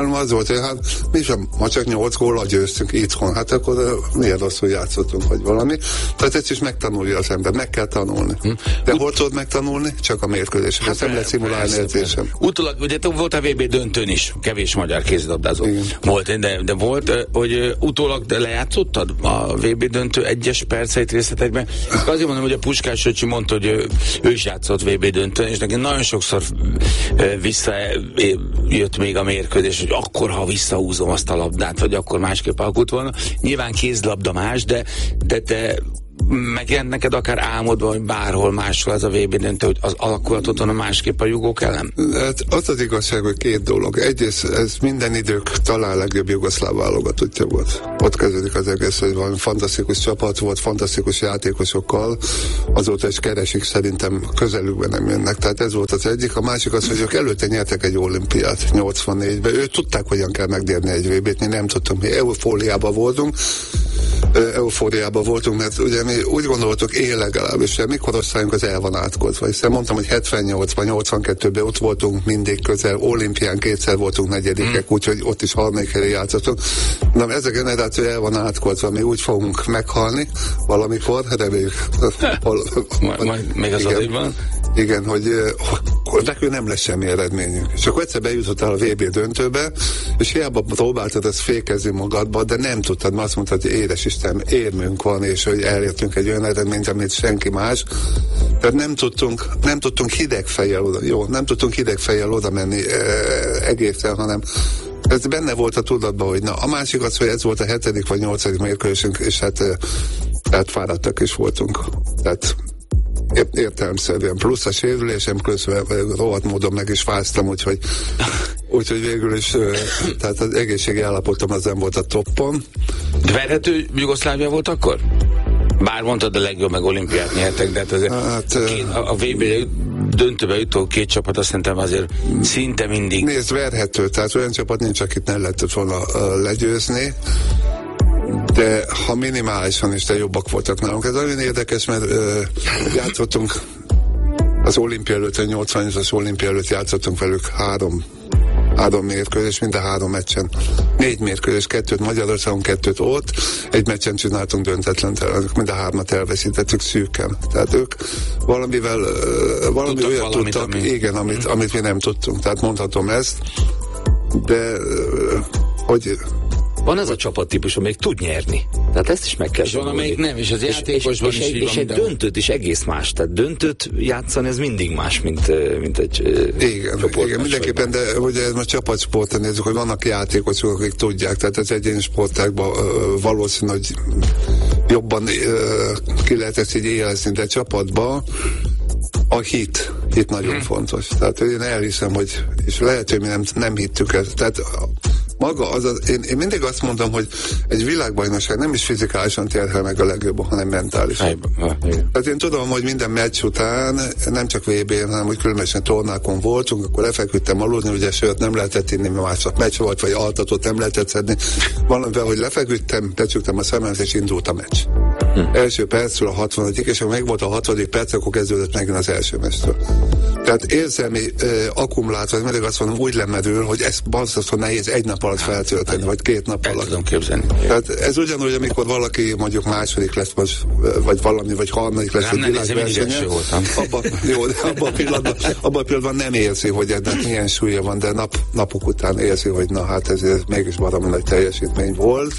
az volt, hogy hát mi sem, ma csak 8 góllal győztünk itthon, hát akkor miért rosszul játszottunk, vagy valami. Tehát ezt is megtanulja az ember, meg kell tanulni. De hol tudod megtanulni? Csak a mérkőzések. Ezt nem lehet szimulálni edzésem. Utólag, ugye volt a VB döntőn is, kevés magyar kézilabdázó volt, de volt, hogy utólag lejátszottad a VB döntő egyes perceit részletekben. Azért mondom, hogy a Puskás öcsi mondta, hogy ő is játszott VB döntőn, és neki nagyon sokszor visszajött még a mérkőzés, hogy akkor, ha visszahúzom azt a labdát, vagy akkor másképp alakult volna. Nyilván kézlabda más, de megjelent neked akár álmodva, hogy bárhol máshol ez a VB döntő, hogy az alakulatot van másképp a jugók ellen? Hát az igazság, hogy két dolog. Egyrészt ez minden idők talán legjobb jugoszláv válogatottja volt. Ott kezdődik az egész, hogy van fantasztikus csapat volt, fantasztikus játékosokkal, azóta is keresik, szerintem közelükben nem jönnek. Tehát ez volt az egyik. A másik az, hogy ők előtte nyertek egy olimpiát 84-ben. Ők tudták, hogyan kell megnyerni egy VB-t, mi nem tudtunk. Mi eufóriában voltunk, mert ugye mi úgy gondoltuk, én legalábbis, hogy mi korosztályunk az el van átkozva. Hiszen mondtam, hogy 78-ban, 82-ben ott voltunk mindig közel, olimpián kétszer voltunk negyedikek, úgyhogy ott is harmadik helyre játszottunk. Na, ez a generáció el van átkozva, mi úgy fogunk meghalni valamikor, reméljük. Majd még az adékban? Igen, hogy nekünk nem lesz semmi eredményünk. És akkor egyszer bejutottál a VB döntőbe, és hiába próbáltad ezt fékezni magadba, de nem tudtad, mert azt mondtad, hogy édes Isten, érmünk van, és hogy elértünk egy olyan eredményt, amit senki más. Tehát nem tudtunk hideg fejjel oda, nem tudtunk hideg fejjel oda menni egészen, hanem ez benne volt a tudatban, hogy na, a másik az, hogy ez volt a 7. vagy 8. mérkőzésünk, és hát fáradtak is voltunk. Tehát értelemszerűen plusz a sérülésem, közben rohadt módon meg is fáztam, úgyhogy végül is tehát az egészségi állapotom az nem volt a toppon. Verhető Jugoszlávia volt akkor? Bár mondtad, a legjobb, meg olimpiát nyertek, de hát azért a VB döntőbe jutó két csapat, azt szerintem azért szinte mindig. Nézd, verhető, tehát olyan csapat nincs, akit nem lehetett volna legyőzni, de ha minimálisan is, de jobbak voltak nálunk. Ez olyan érdekes, mert játszottunk az olimpia előtt, a 80-as olimpia előtt játszottunk velük három mérkőzés, mind a 3 meccsen. 4 mérkőzés, 2 Magyarországon, 2 ott. Egy meccsen csináltunk döntetlen, mind a 3-at elveszítettük szűken. Tehát ők valami olyat tudtak, igen, amit mi nem tudtunk. Tehát mondhatom ezt, de hogy van ez a csapattípus, amelyik tud nyerni. Tehát ezt is meg kell és van, amelyik nem, és az játékosban is így van. És egy döntőt is egész más. Tehát döntőt játszani, ez mindig más, mint egy csoport. Igen, mindenképpen, de ugye ez most csapatsporton nézzük, hogy vannak játékosok, akik tudják, tehát az egyéni sportákban valószínű, hogy jobban ki lehet ezt így élezni, de csapatban a hit nagyon fontos. Tehát én elhiszem, hogy és lehet, hogy mi nem hittük ezt. Tehát maga én mindig azt mondom, hogy egy világbajnokság nem is fizikálisan terhel meg a legjobban, hanem mentálisan. Tehát én tudom, hogy minden meccs után, nem csak VB-n, hanem hogy különböző tornákon voltunk, akkor lefeküdtem aludni, ugye sört nem lehetett inni, mert másnap meccs volt, vagy altatót nem lehetett szedni. Valamivel, hogy lefeküdtem, becsuktam a szememet, és indult a meccs. Első percről a 60. és amikor meg volt a 60. perc, akkor kezdődött megint az első meccsről. Tehát érzelmi akkumulátor, mindig azt mondom, úgy lemerül, hogy ez basszasztó nehéz egy nap alatt feltölteni, vagy 2 nap alatt. Tudom képzelni. Tehát ez ugyanúgy, amikor valaki mondjuk második lesz, vagy valami, vagy harmadik lesz egy világversenyen. Abban a pillanatban nem érzi, hogy ennek milyen súlya van, de napok után érzi, hogy na hát ez mégis valami nagy teljesítmény volt.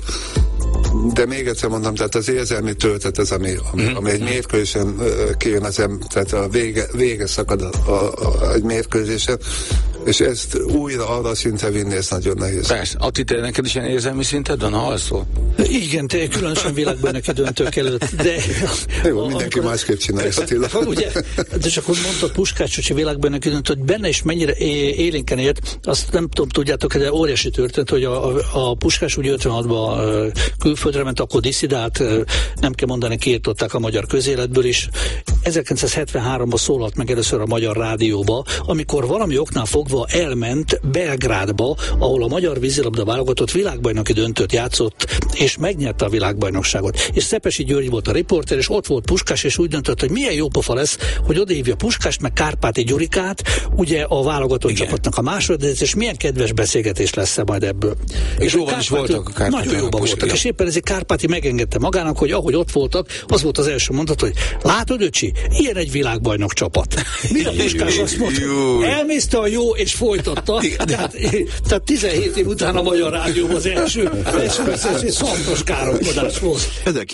De még egyszer mondom, tehát az érzelmi töltet az, ami egy mérkőzésen kijön, tehát a vége szakad egy mérkőzésen, és ezt újra arra szinte vinni, ez nagyon nehéz. Persze. Atti, te neked is ilyen érzelmi szinted van, ha alszol? Igen, te különösen világbajnoki döntők előtt, de... Jó, mindenki másképp csinálja, Attila. Ugye, de csak hogy mondtad Puskás öcsi világbajnoki döntő, hogy benne is mennyire élénken élt, azt nem tudom, tudjátok, de óriási történt, hogy a Puskás úgy 56-ban külföldre ment, akkor disszidált, nem kell mondani, kiirtották a magyar közéletből is, 1973-ban szólalt meg először a Magyar Rádióba, amikor valami oknál fogva elment Belgrádba, ahol a magyar vízilabda válogatott világbajnoki döntőt játszott, és megnyerte a világbajnokságot. És Szepesi György volt a riporter, és ott volt Puskás, és úgy döntött, hogy milyen jó pofa lesz, hogy odahívja Puskást, meg Kárpáti Gyurikát, ugye a válogatott csapatnak a második, és milyen kedves beszélgetés lesz majd ebből. És jóban is voltak a Kárpáti. Nagyon jóban voltak, és éppen ezért Kárpáti megengedte magának, hogy ahogy ott voltak, az volt az első mondat, hogy látod, öcsi, ilyen egy világbajnok csapat. Mire Puskás azt mondta? Elmészte a jó, és folytatta. Tehát 17 év után a Magyar Rádióban az első szantos káromkodás volt.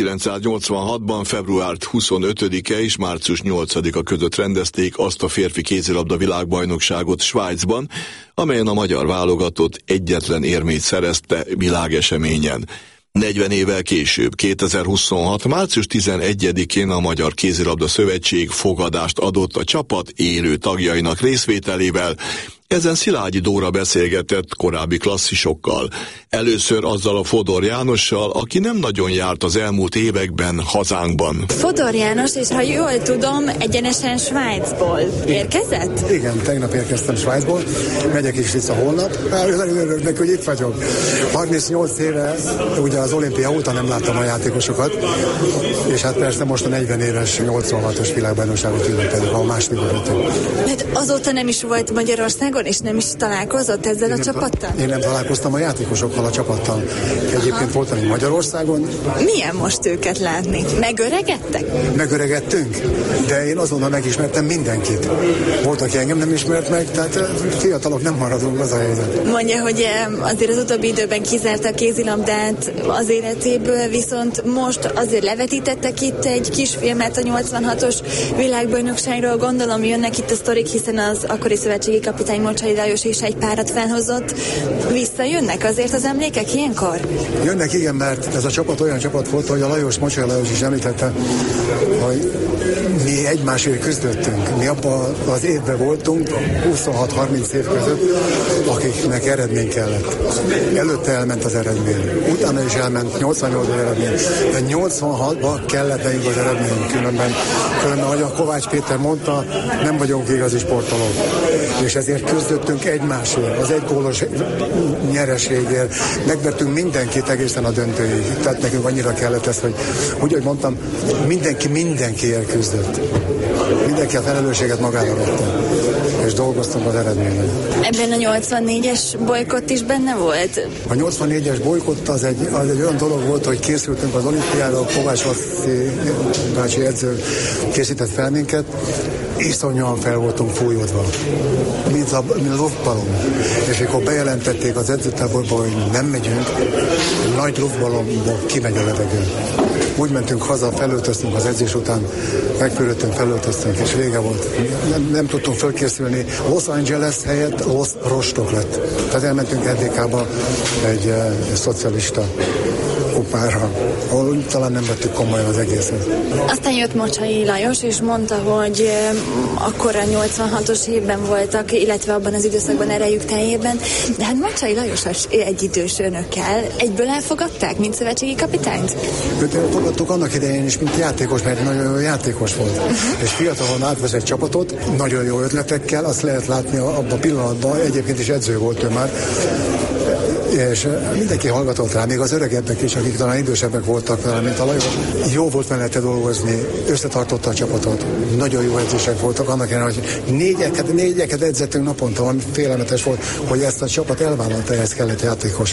1986-ban február 25-e és március 8-a között rendezték azt a férfi kézilabda világbajnokságot Svájcban, amelyen a magyar válogatott egyetlen érmét szerezte világeseményen. 40 évvel később, 2026. március 11-én a Magyar Kézilabda Szövetség fogadást adott a csapat élő tagjainak részvételével. Ezen Szilágyi Dóra beszélgetett korábbi klasszisokkal. Először azzal a Fodor Jánossal, aki nem nagyon járt az elmúlt években hazánkban. Fodor János, és ha jól tudom, egyenesen Svájcból érkezett? Igen, tegnap érkeztem Svájcból, megyek is vissza holnap. Nagyon örülök neki, hogy itt vagyok. 38 éve, ugye az olimpia óta nem láttam a játékosokat, és hát persze most a 40 éves 86-os világbajnokságot ünnepeljük, a második vezető. Mert azóta nem is volt Magyarországon, és nem is találkozott ezzel a csapattal? Én nem találkoztam a játékosokkal, a csapattal. Egyébként voltam Magyarországon. Milyen most őket látni? Megöregedtek? Megöregedtünk, de én azonnal megismertem mindenkit. Volt, aki engem nem ismert meg, tehát fiatalok nem maradunk, az a helyzet. Mondja, hogy azért az utóbbi időben kizárta a kézilabdát az életéből, viszont most azért levetítettek itt egy kisfilmet a 86-os világbajnokságról. Gondolom jönnek itt a sztorik, hiszen az akkori szövetségi kapitány Mocsai Lajos is egy párat felhozott. Visszajönnek azért az emlékek ilyenkor? Jönnek, igen, mert ez a csapat olyan csapat volt, hogy a Mocsai Lajos is említette, hogy mi egymásért küzdöttünk. Mi abban az évben voltunk, 26-30 év között, akiknek eredmény kellett. Előtte elment az eredmény. Utána is elment 88-ban eredmény. De 86-ban kellett nekünk az eredmény. Különben, ahogy a Kovács Péter mondta, nem vagyunk igazi sportolók. És ezért küzdöttünk egymásért, az egygólos nyereségért. Megvertünk mindenkit egészen a döntőig. Tehát nekünk annyira kellett ez, hogy úgy, hogy mondtam, mindenkiért küzdött. Mindenki a felelősséget magára vette. És dolgoztunk az eredményen. Ebben a 84-es bolykott is benne volt? A 84-es bolykott az egy olyan dolog volt, hogy készültünk az olimpiára, Kovács Laci bácsi edző készített fel minket, iszonyúan fel voltunk fújódva, mint a luftballon. És amikor bejelentették az edzőtáborba, hogy nem megyünk, nagy luftballonból kimegy a levegő. Úgy mentünk haza, felöltöztünk az edzés után, megfürödtünk, felöltöztünk, és vége volt. Nem tudtunk fölkészülni. Los Angeles helyett Los Rostok lett. Tehát elmentünk NDK-ba egy szocialista kupára, ahol talán nem vettük komolyan az egészet. Aztán jött Mocsai Lajos, és mondta, hogy akkor a 86-os évben voltak, illetve abban az időszakban erejük teljében, de hát Mocsai Lajos egy idős önökkel. Egyből elfogadták, mint szövetségi kapitányt? Őt elfogadtuk annak idején is, mint játékos, mert nagyon jó játékos volt. És fiatalon átvezett csapatot, nagyon jó ötletekkel, azt lehet látni abban a pillanatban, egyébként is edző volt ő már, és mindenki hallgatott rá, még az öregebbek is, akik talán idősebbek voltak, mint a Lajos. Jó volt mellette dolgozni, összetartotta a csapatot. Nagyon jó edzések voltak, annak ellenére, hogy négyeket edzettünk naponta, ami félelmetes volt, hogy ezt a csapat elvállalta, ehhez kellett játékos.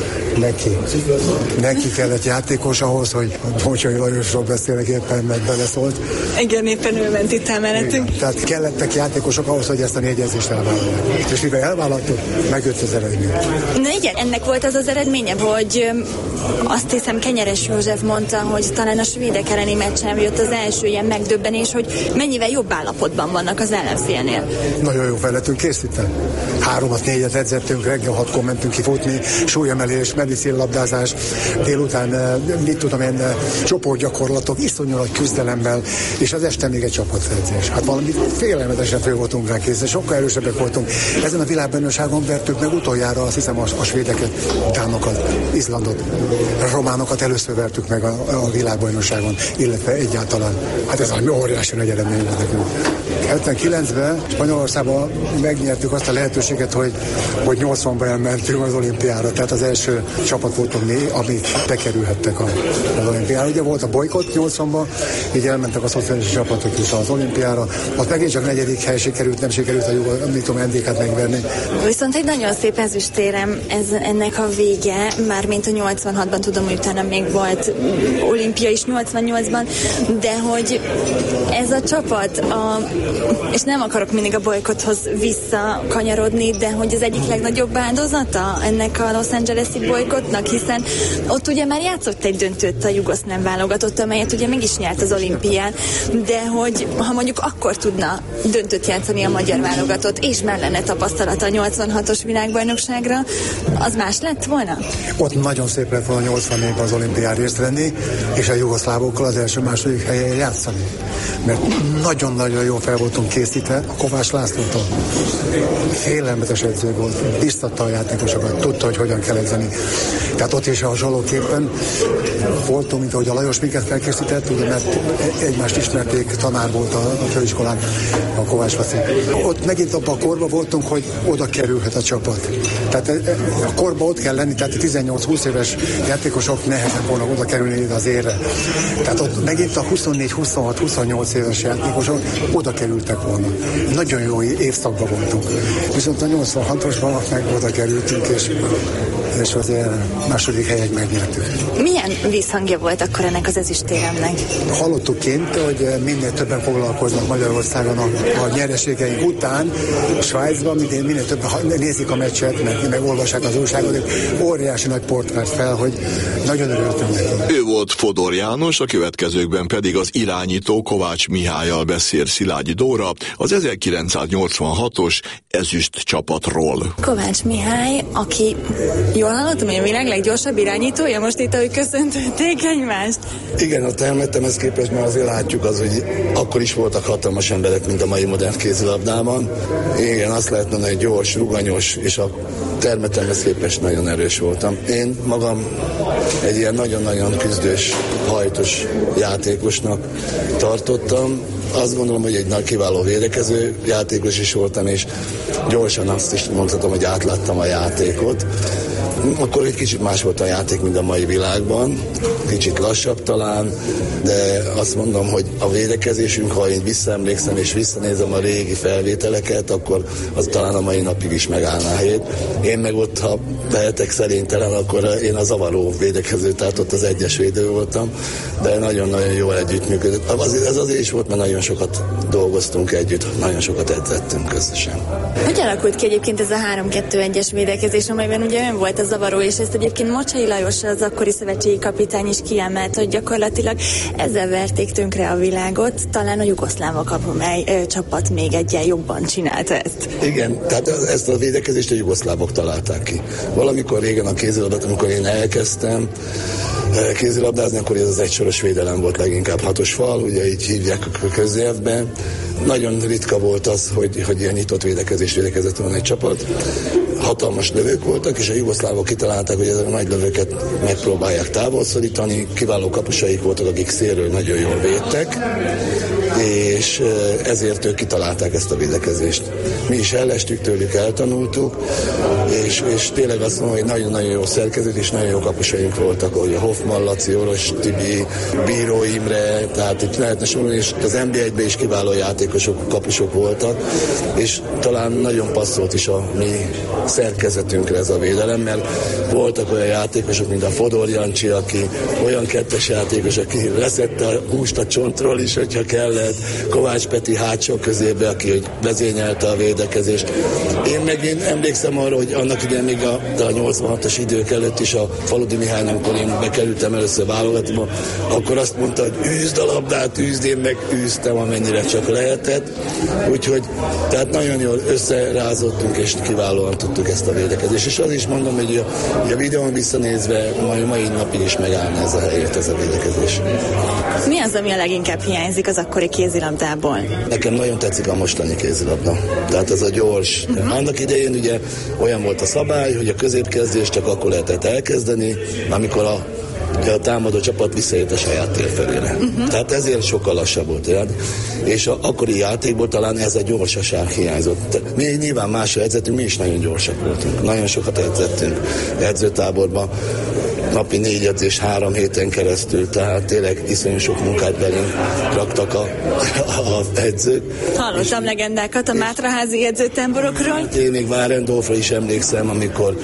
Neki kellett játékos ahhoz, hogy Mocsai Lajosról beszélek éppen, meg beleszólt. Igen, éppen ő ment itt mellettünk. Tehát kellettek játékosok ahhoz, hogy ezt a 4 edzést elvállalják. És mivel elvállaltuk, megjött az eredmény. Na igen, ennek volt az eredménye, hogy azt hiszem Kenyeres József mondta, hogy talán a svédek elleni meccsen jött az első ilyen megdöbbenés, hogy mennyivel jobb állapotban vannak az ellenfélnél. Nagyon jó fel lettünk készíteni. 3-4-et edzettünk, reggel 6-kor mentünk kifutni, súlyemelés, medicínlabdázás, délután, mit tudom én, csoportgyakorlatok, iszonyú nagy küzdelemmel, és az este még egy csapatedzés. Hát valami félelmetesen föl voltunk rá készítve, sokkal erősebbek voltunk. Ezen a világbajnokságon vertük meg utoljára, azt hiszem, a svédeket, dánokat, Izlandot, románokat először vertük meg a világbajnokságon, illetve egyáltalán. Hát ez egy óriási nagy eredmény volt nekünk. 79-ben Spanyolországban megnyertük azt a lehetőséget, hogy 80-ban elmentünk az olimpiára, tehát az első csapat voltunk mi, amik bekerülhettek az olimpiára. Ugye volt a bolykott 80-ban, így elmentek a szociális csapatok is az olimpiára, ott megint csak 4. hely sikerült, nem sikerült a NDK-t megverni. Viszont egy nagyon szép ezüstérem ennek a vége, mármint a 86-ban, tudom, hogy utána még volt olimpia is 88-ban, de hogy ez a csapat, és nem akarok mindig a bolykotthoz visszakanyarodni, de hogy az egyik legnagyobb áldozata ennek a Los Angeles-i bolykottnak, hiszen ott ugye már játszott egy döntőt a jugoszláv válogatott, amelyet ugye meg is nyert az olimpián, de hogy ha mondjuk akkor tudna döntőt játszani a magyar válogatott, és már lenne tapasztalata a 86-os világbajnokságra, az más lett volna? Ott nagyon szép lett volna 84-ben az olimpián részt venni, és a jugoszlávokkal az első-második helyen játszani. Mert nagyon-nagyon jól fel voltunk készítve a Kovács Lászlótól. Félelmetes edző volt, biztatta a játékosokat, tudta, hogy hogyan kell edzeni. Tehát ott is hasonlóképpen voltunk, mint ahogy a Lajos minket felkészített, ugye, mert egymást ismerték, tanár volt a főiskolán, a Kovács Laci. Ott megint abban a korban voltunk, hogy oda kerülhet a csapat. Tehát a korban ott kell lenni, tehát 18-20 éves játékosok nehezebb volna oda kerülni az érre. Tehát ott megint a 24-26-28 éves játékosok oda kerültek volna. Nagyon jó évszakban voltunk. Viszont a 86-osban meg oda kerültünk, és azért második helyet megnyertük. Milyen visszhangja volt akkor ennek az ezüstéremnek? Hallottuk kint, hogy minél többen foglalkoznak Magyarországon a nyereségeink után. Svájcban minél többen nézik a meccset, meg olvassák az újságot, óriási nagy port vert fel, hogy nagyon örültünk neki. Ő volt Fodor János, a következőkben pedig az irányító Kovács Mihályal beszél Szilágyi Dóra az 1986-os ezüst csapatról. Kovács Mihály, aki jól hallottam, hogy a világ leggyorsabb irányítója, most itt, ahogy köszöntötték egymást. Igen, a termettemhez képest már azért látjuk az, hogy akkor is voltak hatalmas emberek, mint a mai modern kézilabdában. Igen, azt lehet mondani, hogy gyors, ruganyos, és a termettemhez képest nagyon erős voltam. Én magam egy ilyen nagyon-nagyon küzdős, hajtos játékosnak tartottam. Azt gondolom, hogy egy nagy kiváló védekező játékos is voltam, és gyorsan azt is mondhatom, hogy átláttam a játékot. Akkor egy kicsit más volt a játék, mint a mai világban. Kicsit lassabb talán, de azt mondom, hogy a védekezésünk, ha én visszaemlékszem és visszanézem a régi felvételeket, akkor az talán a mai napig is megállná a helyét. Én meg ott, ha lehetek szerénytelen, akkor én a zavaró védekező, tehát ott az egyes védő voltam, de nagyon-nagyon jól együttműködött. Ez azért is volt, mert nagyon sokat dolgoztunk együtt, nagyon sokat edzettünk közösen. Hogy alakult ki egyébként ez a 3-2-1-es védekezés, amelyben ugye ön volt a zavaró, és ezt egyébként Mocsai Lajos, az akkori szövetségi kapitány is kiemelt, hogy gyakorlatilag ezzel verték tönkre a világot, talán a jugoszlávok, amely csapat még egyen jobban csinálta ezt. Igen, tehát ezt a védekezést a jugoszlávok találták ki. Valamikor régen a kézilabdát, amikor én elkezdtem kézilabdázni, akkor ez az egysoros védelem volt, leginkább 6-os fal, ugye így hívják a köznyelvben. Nagyon ritka volt az, hogy ilyen nyitott védekezett volna egy csapat. Hatalmas lövők voltak, és a jugoszlávok kitalálták, hogy ezek a nagy lövőket megpróbálják távolszorítani. Kiváló kapusaik voltak, akik szélről nagyon jól védtek, és ezért ők kitalálták ezt a védekezést. Mi is ellestük tőlük, eltanultuk, és tényleg azt mondom, hogy nagyon-nagyon jó szerkezet, és nagyon jó kapusaink voltak, hogy a Hoffman Laci, Oros Tibi, Bíró Imre, tehát itt lehetne sorolni, és az NB1-ben is kiváló játékosok, kapusok voltak, és talán nagyon passzolt is a mi szerkezetünkre ez a védelem, mert voltak olyan játékosok, mint a Fodor Jancsi, aki olyan kettes játékos, aki leszette a húst a csontról is, hogyha kellett, Kovács Peti hátsó közébe, aki hogy vezényelte a védekezést. Én emlékszem arra, hogy annak idején még a 86-os idők előtt is a Faludi Mihály, amikor én bekerültem először válogatóba, akkor azt mondta, hogy űzd a labdát, űzd, én meg űztem, amennyire csak lehet. lehetett, úgyhogy tehát nagyon jól összerázottunk, és kiválóan tudtuk ezt a védekezést. És az is mondom, hogy a videón visszanézve mai napig is megállna ez a helyét, ez a védekezés. Mi az, ami a leginkább hiányzik az akkori kézilabdából? Nekem nagyon tetszik a mostani kézilabda. Tehát ez a gyors. Annak idején ugye olyan volt a szabály, hogy a középkezdést csak akkor lehetett elkezdeni, amikor a támadó csapat visszajött a saját tér felére. Tehát ezért sokkal lassabb volt. És akkori játékból talán ez a gyorsaság hiányzott. Mi nyilván másra edzettünk, mi is nagyon gyorsak voltunk. Nagyon sokat edzettünk edzőtáborban. Napi 4 edzés 3 héten keresztül, tehát tényleg iszonyú sok munkát belénk raktak a edzők. Hallottam legendákat a mátraházi edzőtáborokról. Hát én még Várendorfra is emlékszem, amikor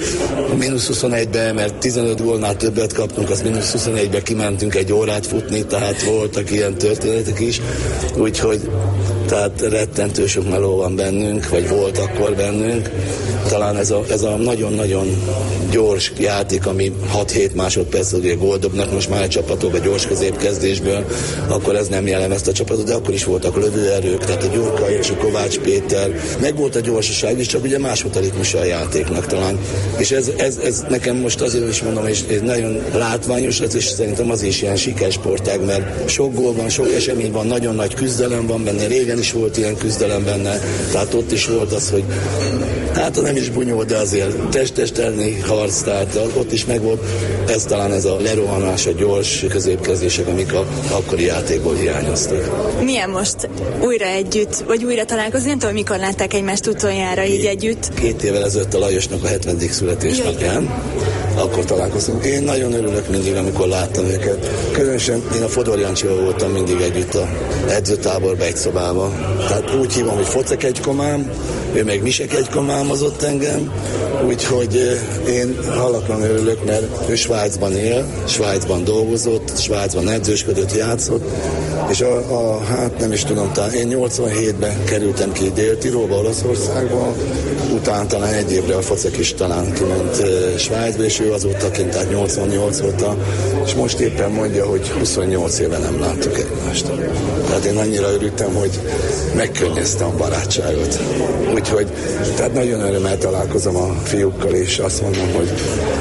-21-be, mert 15 gólnál többet kaptunk, az -21-be kimentünk egy órát futni, tehát voltak ilyen történetek is, úgyhogy tehát rettentő sok meló van bennünk, vagy volt akkor bennünk. Talán ez a nagyon-nagyon gyors játék, ami 6-7 másodperc, ugye góldobnak most már egy csapatok a gyors középkezdésből, akkor ez nem jellemezte a csapatot, de akkor is voltak lövőerők, tehát a Gyurka és a Kovács Péter, meg volt a gyorsaság is, csak ugye más volt a ritmusa a játéknak talán. És ez nekem most azért is mondom, és ez nagyon látványos lesz, és szerintem az is ilyen sikersportág, mert sok gól van, sok esemény van, nagyon nagy küzdelem van benne, régen is volt ilyen küzdelem benne, tehát ott is volt az, hogy hát nem is bunyó, de azért test-testelni harc, tehát ott is megvolt. Ez talán ez a lerohanás, a gyors középkezdések, amik a akkori játékból hiányoztak. Milyen most újra együtt, vagy újra találkozni? Nem tudom, mikor látták egymást utoljára így együtt? 2 évvel ezelőtt a Lajosnak a 70. születésnapján. Akkor találkoztunk. Én nagyon örülök mindig, amikor láttam őket. Különösen én a Fodor Jancsival voltam mindig együtt a edzőtáborban, egy szobában. Tehát úgy hívom, hogy Focek egykomám, ő meg Misek egykomámozott engem, úgyhogy én hallatlan örülök, mert ő Svájcban él, Svájcban dolgozott, Svájcban edzősködött, játszott, és hát nem is tudom, én 87-ben kerültem ki Dél-Tirolba, Olaszországba, utána talán egy évre a Focek is talán kiment Svájcba, és ő azóta kint, tehát 88 óta, és most éppen mondja, hogy 28 éve nem láttuk egymást. Tehát én annyira örültem, hogy megkönnyeztem a barátságot. Úgyhogy, tehát nagyon örömmel találkozom a fiúkkal, és azt mondom, hogy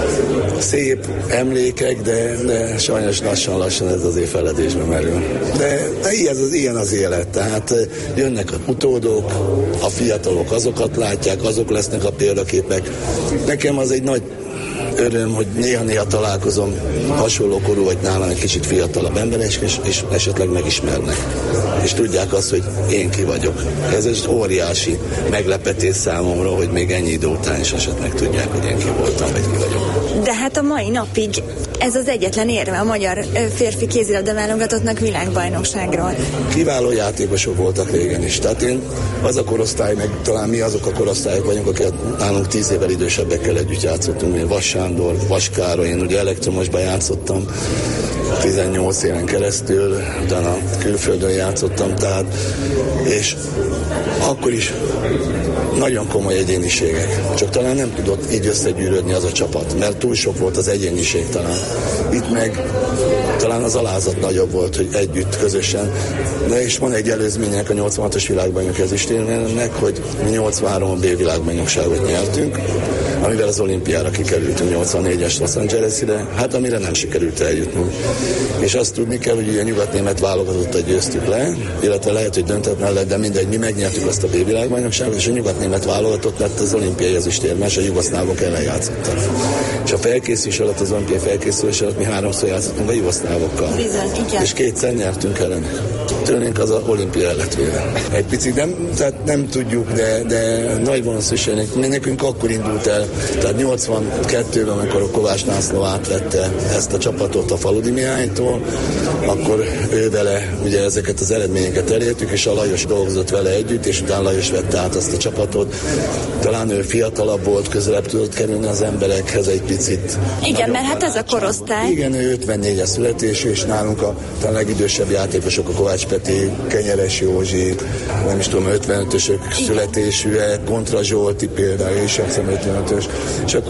szép emlékek, de sajnos lassan ez azért feledésbe merül. De ilyen az élet, tehát jönnek a utódok, a fiatalok azokat látják, azok lesznek a példaképek. Nekem az egy nagy öröm, hogy néha találkozom hasonló korú, vagy nálam egy kicsit fiatalabb emberek, és esetleg megismernek. És tudják azt, hogy én ki vagyok. Ez egy óriási meglepetés számomra, hogy még ennyi idő után is esetleg tudják, hogy én ki voltam, vagy ki vagyok. De hát a mai napig ez az egyetlen érve a magyar férfi kézilabda válogatottnak világbajnokságról. Kiváló játékosok voltak régen is. Tehát én az a korosztály, meg talán mi azok a korosztályok vagyunk, akik nálunk 10 évvel idősebbekkel együtt játszottunk. Én Vas Sándor, Vas Károly, én ugye elektromosban játszottam 18 éven keresztül, utána külföldön játszottam, tehát, és akkor is nagyon komoly egyéniségek. Csak talán nem tudott így összegyűrődni az a csapat, mert túl sok volt az egyéniség talán. Itt meg talán az alázat nagyobb volt, hogy együtt, közösen. De és van egy előzmények a 86-os világbajnok ezüstérmének, hogy mi 83 B világbajnokságot nyertünk, amivel az olimpiára kikerültünk 84-es Los Angeles-ire, hát amire nem sikerült eljutnunk. És azt tudni kell, hogy ugye a nyugat-német válogatottat győztük le, illetve lehet, hogy döntetlen lett, de mindegy, mi megnyertük azt a B világbajnokságot, és a nyugat-német válogatott lett az olimpiai ezüstérmes, a jugoszlávok ellen játszottak. És a felkészülés alatt, az olimpiai felkészülés alatt mi 3-szor játszottunk a jugoszlávokkal. Bizony, igen. És 2-szer nyertünk ellenük. Tőlünk az a olimpia lett véve. Egy picit tehát nem tudjuk, de nagy vonalszűsének. Nekünk akkor indult el, tehát 82-ben, amikor a Kovács László átvette ezt a csapatot a Faludi Mihálytól, akkor ő vele ugye ezeket az eredményeket elértük, és a Lajos dolgozott vele együtt, és utána Lajos vette át azt a csapatot. Talán ő fiatalabb volt, közelebb tudott kerülni az emberekhez egy picit. Igen, mert hát ez a korosztály. Igen, ő 54-es születésű, és nálunk a legidősebb játékosok, a Kovács Peti, Kenyeres Józsi, nem is tudom, 55-ösök születésűek, Kontra Zsolti például, és 55-ös, és akkor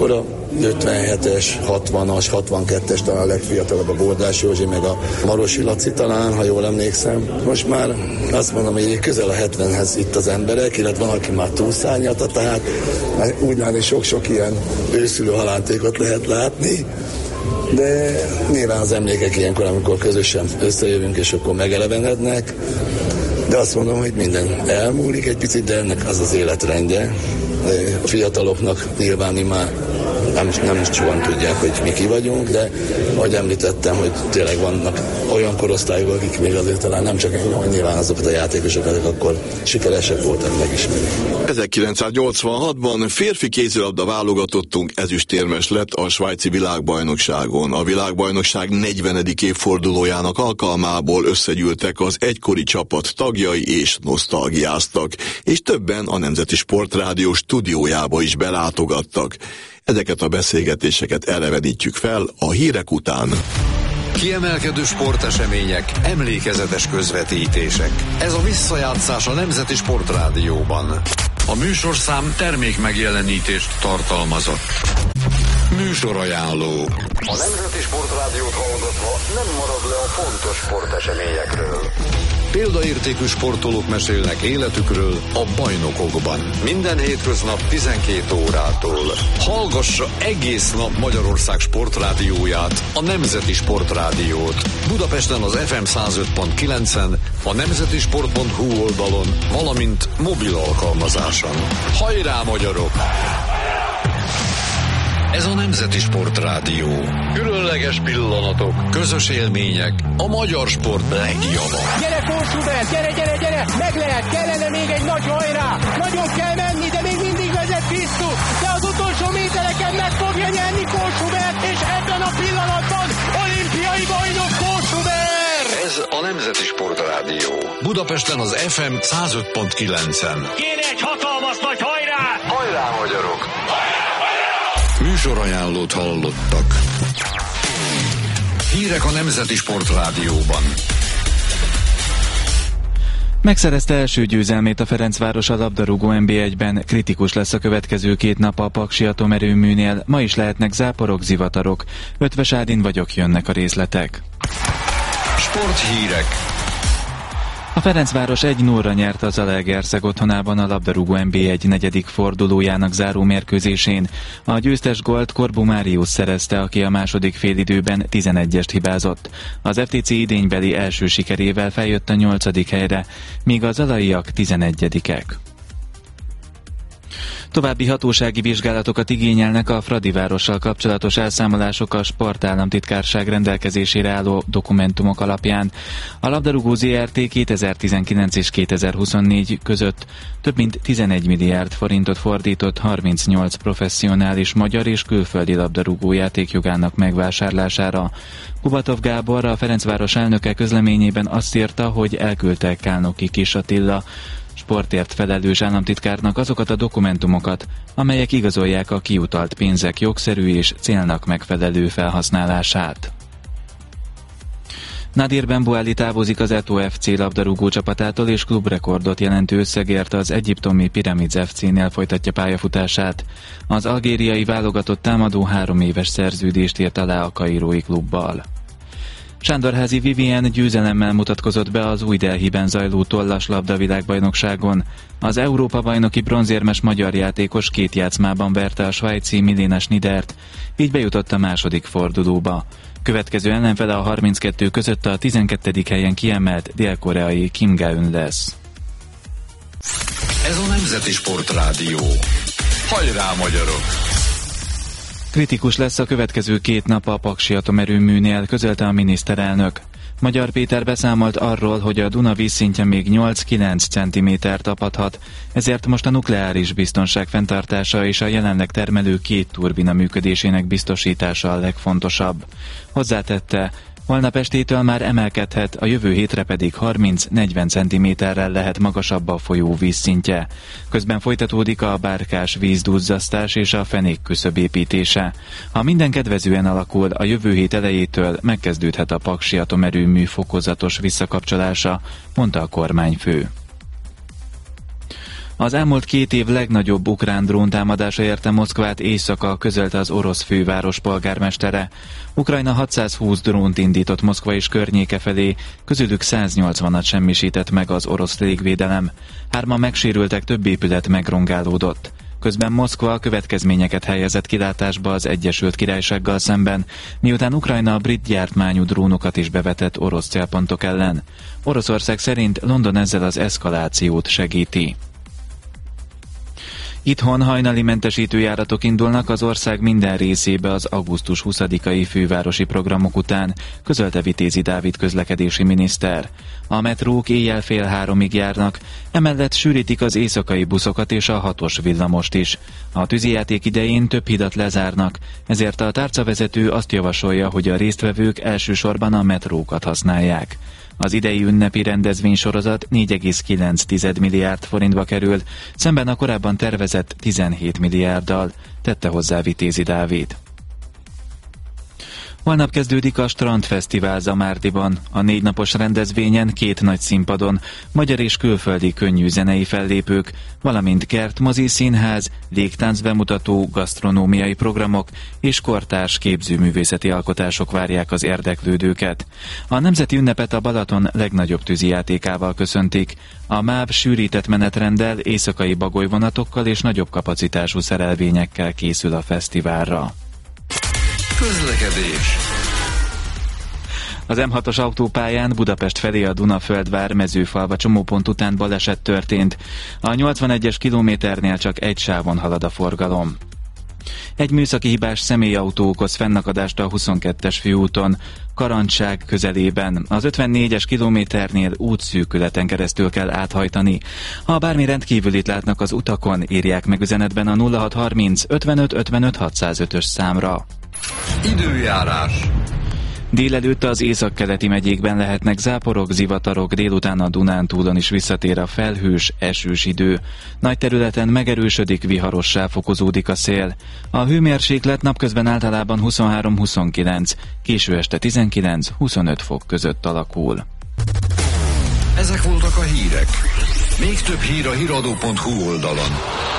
57-es, 60-as, 62-es, talán a legfiatalabb a Bordás Józsi, meg a Marosi Laci talán, ha jól emlékszem. Most már azt mondom, hogy közel a 70-hez itt az emberek, illetve van, aki már túlszárnyalta, tehát úgy látni sok-sok ilyen őszülő halántékot lehet látni, de nyilván az emlékek ilyenkor, amikor közösen összejövünk, és akkor megelevenednek, de azt mondom, hogy minden elmúlik egy picit, de ennek az az életrendje. A fiataloknak nyilván mi már nem is sokan tudják, hogy mi ki vagyunk, de ahogy említettem, hogy tényleg vannak olyan korosztályok, akik még azért talán nem csak nyilván azokat a játékosokat, akik akkor sikeresek voltak, megismerik. 1986-ban férfi kézilabda válogatottunk ezüstérmes lett a svájci világbajnokságon. A világbajnokság 40. évfordulójának alkalmából összegyűltek az egykori csapat tagjai és nosztalgiáztak, és többen a Nemzeti Sportrádió stúdiójába is belátogattak. Ezeket a beszélgetéseket elevenítjük fel a hírek után. Kiemelkedő sportesemények, emlékezetes közvetítések. Ez a visszajátszás a Nemzeti Sportrádióban. A műsorszám termékmegjelenítést tartalmazott. Műsorajánló. A Nemzeti Sportrádiót hallgatva nem marad le a fontos sporteseményekről. Példaértékű sportolók mesélnek életükről a bajnokokban. Minden hétköznap 12 órától. Hallgassa egész nap Magyarország sportrádióját, a Nemzeti Sportrádiót. Budapesten az FM 105.9-en, a nemzetisport.hu oldalon, valamint mobil alkalmazáson. Hajrá, magyarok! Ez a Nemzeti Sportrádió. Különleges pillanatok, közös élmények, a magyar sport legjava. Gyere, Kósubert, gyere! Meg lehet, kellene még egy nagy hajrá! Nagyon kell menni, de még mindig vezet Krisztus, de az utolsó métereken meg fogja nyerni Kósubert, és ebben a pillanatban olimpiai bajnok Kósubert! Ez a Nemzeti Sportrádió. Budapesten az FM 105.9-en. Kéne egy hatalmas nagy hajrá! Hajrá, magyarok! Műsorajánlót hallottak. Hírek a Nemzeti Sportrádióban. Megszerezte első győzelmét a Ferencváros a labdarúgó NB1-ben, kritikus lesz a következő 2 nap a Paksi atomerőműnél, ma is lehetnek záporok, zivatarok. Ötvös Ádin vagyok, jönnek a részletek. Sporthírek. A Ferencváros 1-0-ra nyerte az Zalaegerszeg otthonában a labdarúgó NB1 negyedik fordulójának záró mérkőzésén. A győztes gólt Korbu Máriusz szerezte, aki a második félidőben 11-est hibázott. Az FTC idénybeli első sikerével feljött a 8. helyre, míg a zalaiak 11-ek. További hatósági vizsgálatokat igényelnek a Fradivárossal kapcsolatos elszámolások a Sportállamtitkárság rendelkezésére álló dokumentumok alapján. A labdarúgó ZRT 2019 és 2024 között több mint 11 milliárd forintot fordított 38 professzionális magyar és külföldi labdarúgó játékjogának megvásárlására. Kubatov Gábor, a Ferencváros elnöke közleményében azt írta, hogy elküldte Kálnoki Kis Attila sportért felelős államtitkárnak azokat a dokumentumokat, amelyek igazolják a kiutalt pénzek jogszerű és célnak megfelelő felhasználását. Nadir Benbouali távozik az Eto'o FC labdarúgó csapatától, és klubrekordot jelentő összegért az egyiptomi Pyramids FC-nél folytatja pályafutását. Az algériai válogatott támadó 3 éves szerződést írt alá a kairói klubbal. Sándorházi Vivien győzelemmel mutatkozott be az Új Delhiben zajló tollaslabda világbajnokságon. Az Európa-bajnoki bronzérmes magyar játékos 2 játszmában verte a svájci Milena Schnidert, így bejutott a második fordulóba. Következő ellenfele a 32 között a 12. helyen kiemelt dél-koreai Kim Ga-eun lesz. Ez a Nemzeti Sportrádió. Hajrá, magyarok! Kritikus lesz a következő 2 nap a Paksi atomerőműnél, közölte a miniszterelnök. Magyar Péter beszámolt arról, hogy a Duna vízszintje még 8-9 cm tapadhat, ezért most a nukleáris biztonság fenntartása és a jelenleg termelő 2 turbina működésének biztosítása a legfontosabb. Hozzátette, holnap estétől már emelkedhet, a jövő hétre pedig 30-40 cm-rel lehet magasabb a folyó vízszintje. Közben folytatódik a bárkás vízdúzzasztás és a fenék küszöb építése. Ha minden kedvezően alakul, a jövő hét elejétől megkezdődhet a Paksi atomerőmű fokozatos visszakapcsolása, mondta a kormányfő. Az elmúlt 2 év legnagyobb ukrán dróntámadása érte Moszkvát éjszaka, közölte az orosz főváros polgármestere. Ukrajna 620 drónt indított Moszkva és környéke felé, közülük 180-at semmisített meg az orosz légvédelem. 3 megsérültek, több épület megrongálódott. Közben Moszkva következményeket helyezett kilátásba az Egyesült Királysággal szemben, miután Ukrajna a brit gyártmányú drónokat is bevetett orosz célpontok ellen. Oroszország szerint London ezzel az eszkalációt segíti. Itthon hajnali mentesítőjáratok indulnak az ország minden részébe az augusztus 20-ai fővárosi programok után, közölte Vitézi Dávid közlekedési miniszter. A metrók éjjel 2:30-ig járnak, emellett sűrítik az éjszakai buszokat és a 6-os villamost is. A tűzijáték idején több hidat lezárnak, ezért a tárcavezető azt javasolja, hogy a résztvevők elsősorban a metrókat használják. Az idei ünnepi rendezvénysorozat 4,9 milliárd forintba kerül, szemben a korábban tervezett 17 milliárddal, tette hozzá Vitézi Dávid. Holnap kezdődik a Strandfesztivál Zamárdiban. A 4 napos rendezvényen 2 nagy színpadon magyar és külföldi könnyű zenei fellépők, valamint kertmozi, színház, légtánc bemutató, gasztronómiai programok és kortárs képzőművészeti alkotások várják az érdeklődőket. A nemzeti ünnepet a Balaton legnagyobb tűzijátékával köszöntik. A MÁV sűrített menetrenddel, éjszakai bagolyvonatokkal és nagyobb kapacitású szerelvényekkel készül a fesztiválra. Közlekedés. Az M6-os autópályán Budapest felé a Dunaföldvár Mezőfalva csomópont után baleset történt. A 81-es kilométernél csak egy sávon halad a forgalom. Egy műszaki hibás személyautó okoz fennakadást a 22-es főúton, Karancság közelében. Az 54-es kilométernél útszűkületen keresztül kell áthajtani. Ha bármi rendkívülit látnak az utakon, írják meg üzenetben a 0630 55 55 605-ös számra. Időjárás. Délelőtt az északkeleti megyékben lehetnek záporok, zivatarok, délután a Dunántúlon is visszatér a felhős, esős idő. Nagy területen megerősödik, viharossá fokozódik a szél. A hőmérséklet napközben általában 23-29, késő este 19-25 fok között alakul. Ezek voltak a hírek. Még több hír a hiradó.hu oldalon.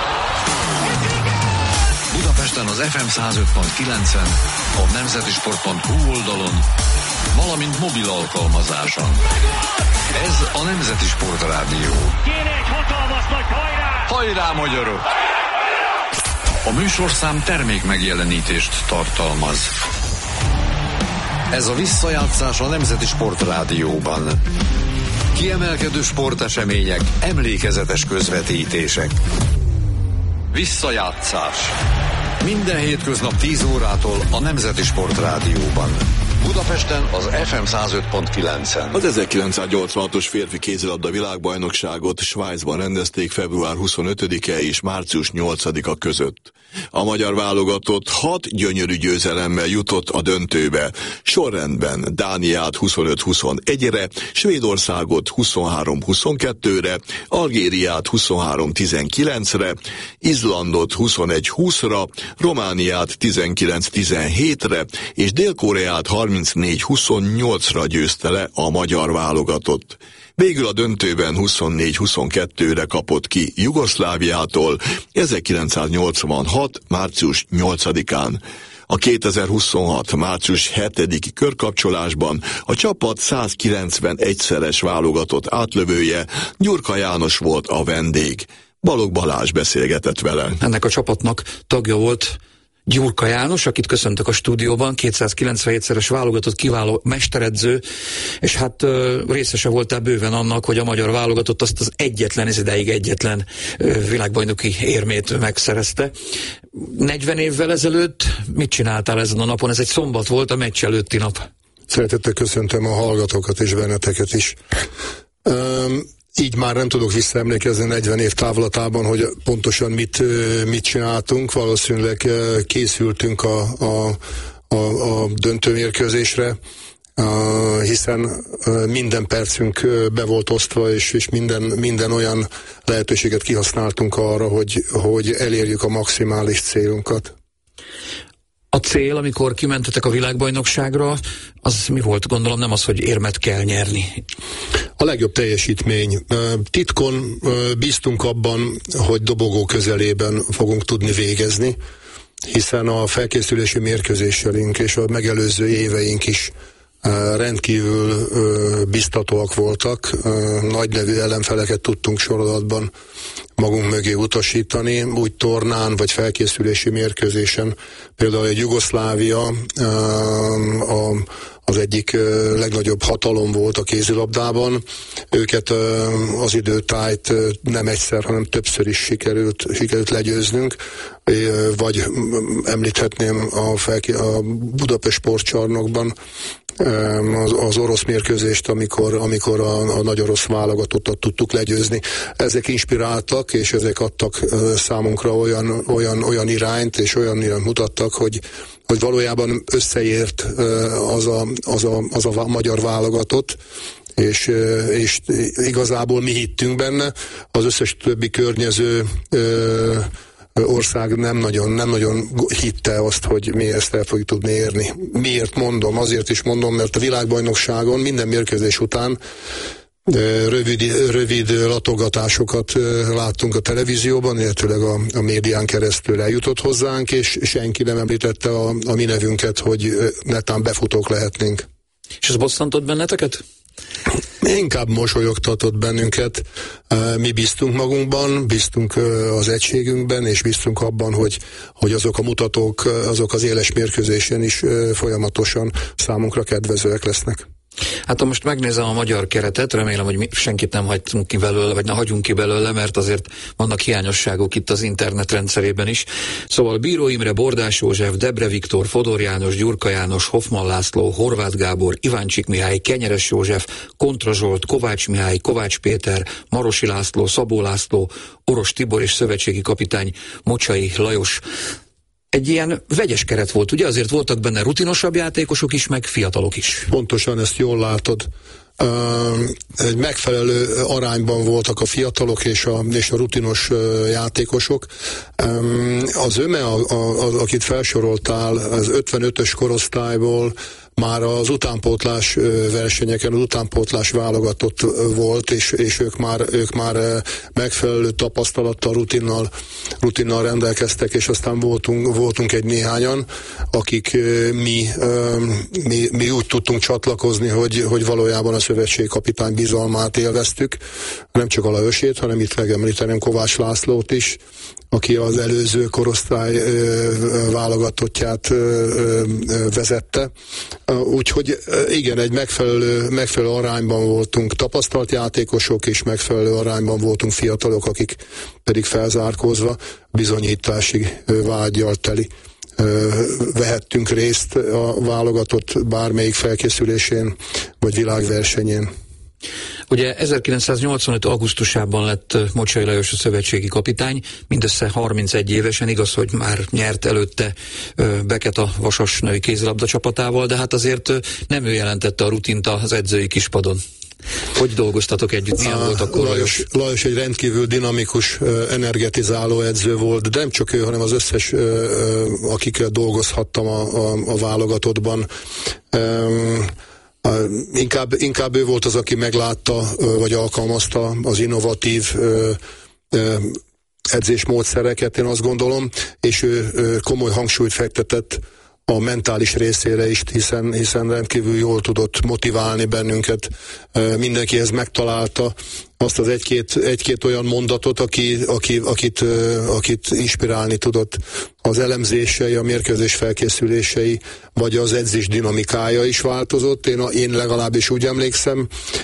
Budapesten az FM 105.9-en, a nemzetisport.hu oldalon, valamint mobil alkalmazáson. Ez a Nemzeti Sport Rádió. Kéne egy hatalmas nagy hajrá! Hajrá, magyarok! A műsorszám termék megjelenítést tartalmaz. Ez a visszajátszás a Nemzeti Sport Rádióban. Kiemelkedő sportesemények, emlékezetes közvetítések. Visszajátszás. Minden hétköznap 10 órától a Nemzeti Sport Rádióban. Budapesten az FM 105.9-en. Az 1986-os férfi kézilabda világbajnokságot Svájcban rendezték február 25-e és március 8-a között. A magyar válogatott 6 gyönyörű győzelemmel jutott a döntőbe. Sorrendben Dániát 25-21-re, Svédországot 23-22-re, Algériát 23-19-re, Izlandot 21-20-ra, Romániát 19-17-re és Dél-Koreát 34-28-ra győzte le a magyar válogatott. Végül a döntőben 24-22-re kapott ki Jugoszláviától 1986. március 8-án. A 2026. március 7. körkapcsolásban a csapat 191-szeres válogatott átlövője, Gyurka János volt a vendég. Balogh Balázs beszélgetett vele. Ennek a csapatnak tagja volt Gyurka János, akit köszöntök a stúdióban, 297-szeres válogatott kiváló mesteredző, és hát részese voltál bőven annak, hogy a magyar válogatott azt az ez ideig egyetlen világbajnoki érmét megszerezte. 40 évvel ezelőtt mit csináltál ezen a napon? Ez egy szombat volt, a meccs előtti nap. Szeretettel köszöntöm a hallgatókat és benneteket is. Így már nem tudok visszaemlékezni 40 év távlatában, hogy pontosan mit csináltunk. Valószínűleg készültünk a döntőmérkőzésre, hiszen minden percünk be volt osztva, és minden olyan lehetőséget kihasználtunk arra, hogy elérjük a maximális célunkat. A cél, amikor kimentetek a világbajnokságra, az mi volt? Gondolom nem az, hogy érmet kell nyerni. A legjobb teljesítmény. Titkon bíztunk abban, hogy dobogó közelében fogunk tudni végezni, hiszen a felkészülési mérkőzéseink és a megelőző éveink is rendkívül biztatóak voltak. Nagy nevű ellenfeleket tudtunk sorozatban magunk mögé utasítani, úgy tornán vagy felkészülési mérkőzésen. Például egy Jugoszlávia az egyik legnagyobb hatalom volt a kézilabdában. Őket az időtájt nem egyszer, hanem többször is sikerült legyőznünk. Vagy említhetném a Budapest Sportcsarnokban az orosz mérkőzést, amikor a nagy orosz válogatottat tudtuk legyőzni. Ezek inspiráltak, és ezek adtak számunkra olyan irányt, és olyan irányt mutattak, hogy valójában összeért az a magyar válogatott, és igazából mi hittünk benne, az összes többi környező ország nem nagyon hitte azt, hogy mi ezt el fogjuk tudni érni. Miért mondom? Azért is mondom, mert a világbajnokságon minden mérkőzés után rövid latogatásokat láttunk a televízióban, illetőleg a médián keresztül eljutott hozzánk, és senki nem említette a mi nevünket, hogy netán befutók lehetnénk. És ez bosszantott benneteket? Inkább mosolyogtatott bennünket. Mi bíztunk magunkban, bíztunk az egységünkben, és bíztunk abban, hogy azok a mutatók, azok az éles mérkőzésen is folyamatosan számunkra kedvezőek lesznek. Hát ha most megnézem a magyar keretet, remélem, hogy senkit nem hagytunk ki belőle, vagy ne hagyunk ki belőle, mert azért vannak hiányosságok itt az internet rendszerében is. Szóval Bíró Imre, Bordás József, Debre Viktor, Fodor János, Gyurka János, Hoffmann László, Horváth Gábor, Iváncsik Mihály, Kenyeres József, Kontra Zsolt, Kovács Mihály, Kovács Péter, Marosi László, Szabó László, Oros Tibor és szövetségi kapitány Mocsai Lajos. Egy ilyen vegyes keret volt, ugye? Azért voltak benne rutinosabb játékosok is, meg fiatalok is. Pontosan, ezt jól látod. Egy megfelelő arányban voltak a fiatalok és a rutinos játékosok. Az ÖME, akit felsoroltál, az 55-ös korosztályból már az utánpótlás versenyeken, az utánpótlás válogatott volt, és ők már megfelelő tapasztalattal, rutinnal rendelkeztek, és aztán voltunk egy néhányan, akik mi úgy tudtunk csatlakozni, hogy valójában a szövetségkapitány bizalmát élveztük, nem csak a Lajosét, hanem itt megemlíteném Kovács Lászlót is, aki az előző korosztály válogatottját vezette. Úgyhogy igen, egy megfelelő arányban voltunk tapasztalt játékosok, és megfelelő arányban voltunk fiatalok, akik pedig felzárkózva bizonyítási vággyal teli vehettünk részt a válogatott bármelyik felkészülésén, vagy világversenyén. Ugye 1985. augusztusában lett Mocsai Lajos a szövetségi kapitány, mindössze 31 évesen, igaz, hogy már nyert előtte Beket a Vasas női kézilabda csapatával, de hát azért nem ő jelentette a rutint az edzői kispadon. Hogy dolgoztatok együtt? Milyen volt akkor Lajos egy rendkívül dinamikus, energetizáló edző volt, de nem csak ő, hanem az összes, akikkel dolgozhattam a válogatottban. Inkább ő volt az, aki meglátta, vagy alkalmazta az innovatív edzésmódszereket, én azt gondolom, és ő komoly hangsúlyt fektetett a mentális részére is, hiszen rendkívül jól tudott motiválni bennünket. Mindenkihez megtalálta azt az egy-két olyan mondatot, akit inspirálni tudott. Az elemzései, a mérkőzés felkészülései, vagy az edzés dinamikája is változott. Én legalábbis úgy emlékszem,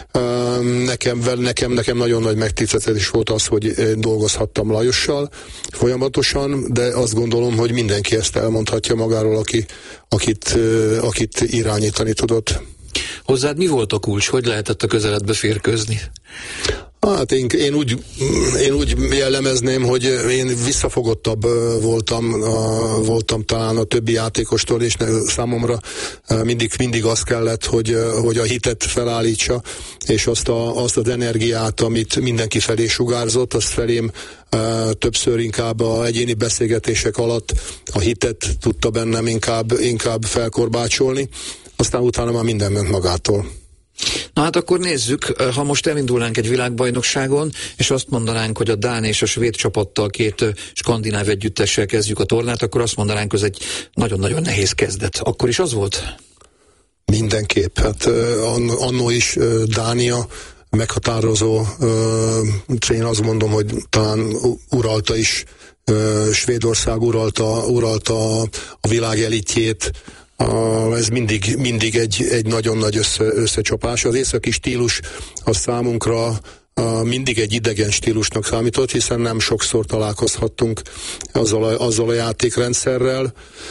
nekem nagyon nagy megtiszteltetés volt az, hogy dolgozhattam Lajossal folyamatosan, de azt gondolom, hogy mindenki ezt elmondhatja magáról, akit irányítani tudott. Hozzád mi volt a kulcs? Hogy lehetett a közeledbe férkőzni? Hát én úgy jellemezném, hogy én visszafogottabb voltam talán a többi játékostól, és számomra mindig az kellett, hogy a hitet felállítsa, és azt az energiát, amit mindenki felé sugárzott, azt felém többször inkább a egyéni beszélgetések alatt a hitet tudta bennem inkább felkorbácsolni, aztán utána már minden ment magától. Na hát akkor nézzük, ha most elindulnánk egy világbajnokságon, és azt mondanánk, hogy a dán és a svéd csapattal, két skandináv együttessel kezdjük a tornát, akkor azt mondanánk, hogy ez egy nagyon-nagyon nehéz kezdet. Akkor is az volt? Mindenképp. Hát annó is Dánia meghatározó, én azt mondom, hogy talán uralta is, Svédország uralta a világ elitjét. Ez mindig egy nagyon nagy összecsapás. Az északi stílus az számunkra mindig egy idegen stílusnak számított, hiszen nem sokszor találkozhattunk azzal a játékrendszerrel.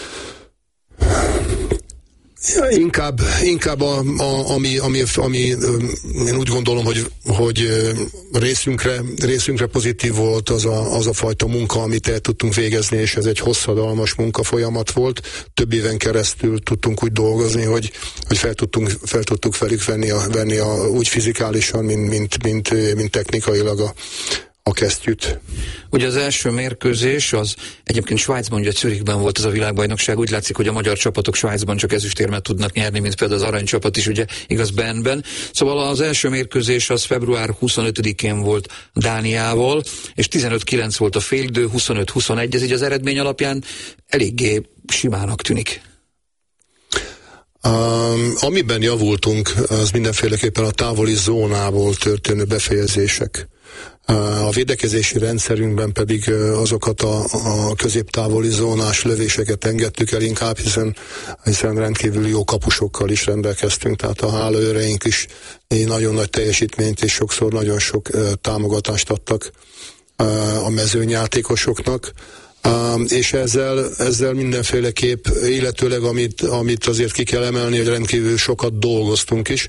Inkább ami én úgy gondolom, hogy részünkre pozitív volt az a fajta munka, amit el tudtunk végezni, és ez egy hosszadalmas munkafolyamat volt. Több éven keresztül tudtunk úgy dolgozni, hogy fel tudtuk velük venni úgy fizikálisan, mint technikailag a kesztyűt. Ugye az első mérkőzés az egyébként Svájcban, ugye Zürichben volt ez a világbajnokság, úgy látszik, hogy a magyar csapatok Svájcban csak ezüstérmet tudnak nyerni, mint például az aranycsapat is, ugye igaz Bernben. Szóval az első mérkőzés az február 25-én volt Dániával, és 15-9 volt a félidő, 25-21, ez így az eredmény alapján eléggé simának tűnik. Amiben javultunk, az mindenféleképpen a távoli zónából történő befejezések. A védekezési rendszerünkben pedig azokat a középtávoli zónás lövéseket engedtük el inkább, hiszen rendkívül jó kapusokkal is rendelkeztünk, tehát a hálóőreink is nagyon nagy teljesítményt és sokszor nagyon sok támogatást adtak a mezőnyjátékosoknak. És ezzel mindenféleképp, illetőleg amit azért ki kell emelni, hogy rendkívül sokat dolgoztunk is.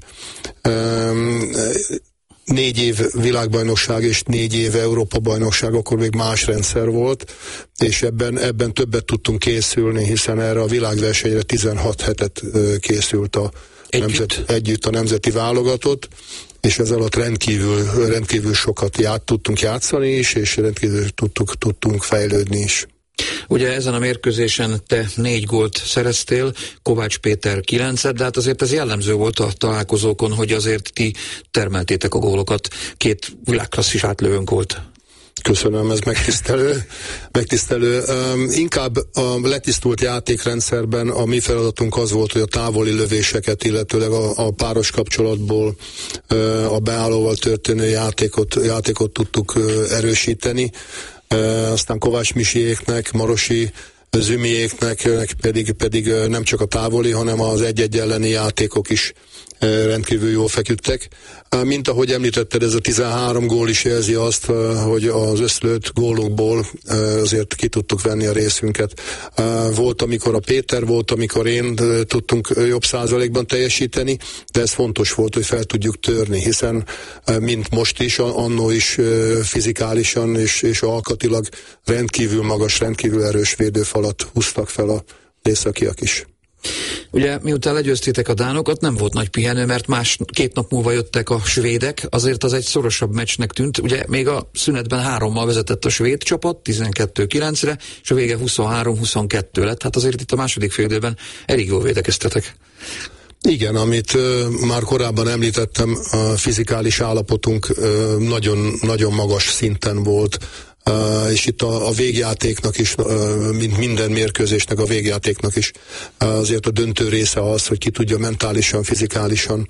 4 év világbajnokság és 4 év Európa-bajnokság, akkor még más rendszer volt, és ebben többet tudtunk készülni, túlni, hiszen erre a világversenyre 16 hetet készült együtt a nemzeti válogatott, és ez alatt rendkívül sokat tudtunk játszani is, és rendkívül tudtunk fejlődni is. Ugye ezen a mérkőzésen te 4 gólt szereztél, Kovács Péter 9-et, de hát azért ez jellemző volt a találkozókon, hogy azért ti termeltétek a gólokat, 2 világklasszis átlövőnk volt. Köszönöm, ez megtisztelő. Inkább a letisztult játékrendszerben a mi feladatunk az volt, hogy a távoli lövéseket, illetőleg a páros kapcsolatból a beállóval történő játékot tudtuk erősíteni. Aztán Kovács Misiéknek, Marosi Zümiéknek pedig nem csak a távoli, hanem az egy-egy elleni játékok is rendkívül jól feküdtek. Mint ahogy említetted, ez a 13 gól is jelzi azt, hogy az összlőtt gólunkból azért ki tudtuk venni a részünket. Volt, amikor a Péter, volt, amikor én tudtunk jobb százalékban teljesíteni, de ez fontos volt, hogy fel tudjuk törni, hiszen mint most is, annó is fizikálisan és alkatilag rendkívül magas, rendkívül erős védőfalat húztak fel az északiak is. Ugye miután legyőztétek a dánokat, nem volt nagy pihenő, mert 2 nap múlva jöttek a svédek, azért az egy szorosabb meccsnek tűnt. Ugye még a szünetben 3-mal vezetett a svéd csapat, 12-9-re, és a vége 23-22 lett. Hát azért itt a második félidőben elég jól védekeztetek. Igen, amit már korábban említettem, a fizikális állapotunk nagyon magas szinten volt. És itt a végjátéknak is, mint minden mérkőzésnek, a végjátéknak is azért a döntő része az, hogy ki tudja mentálisan, fizikálisan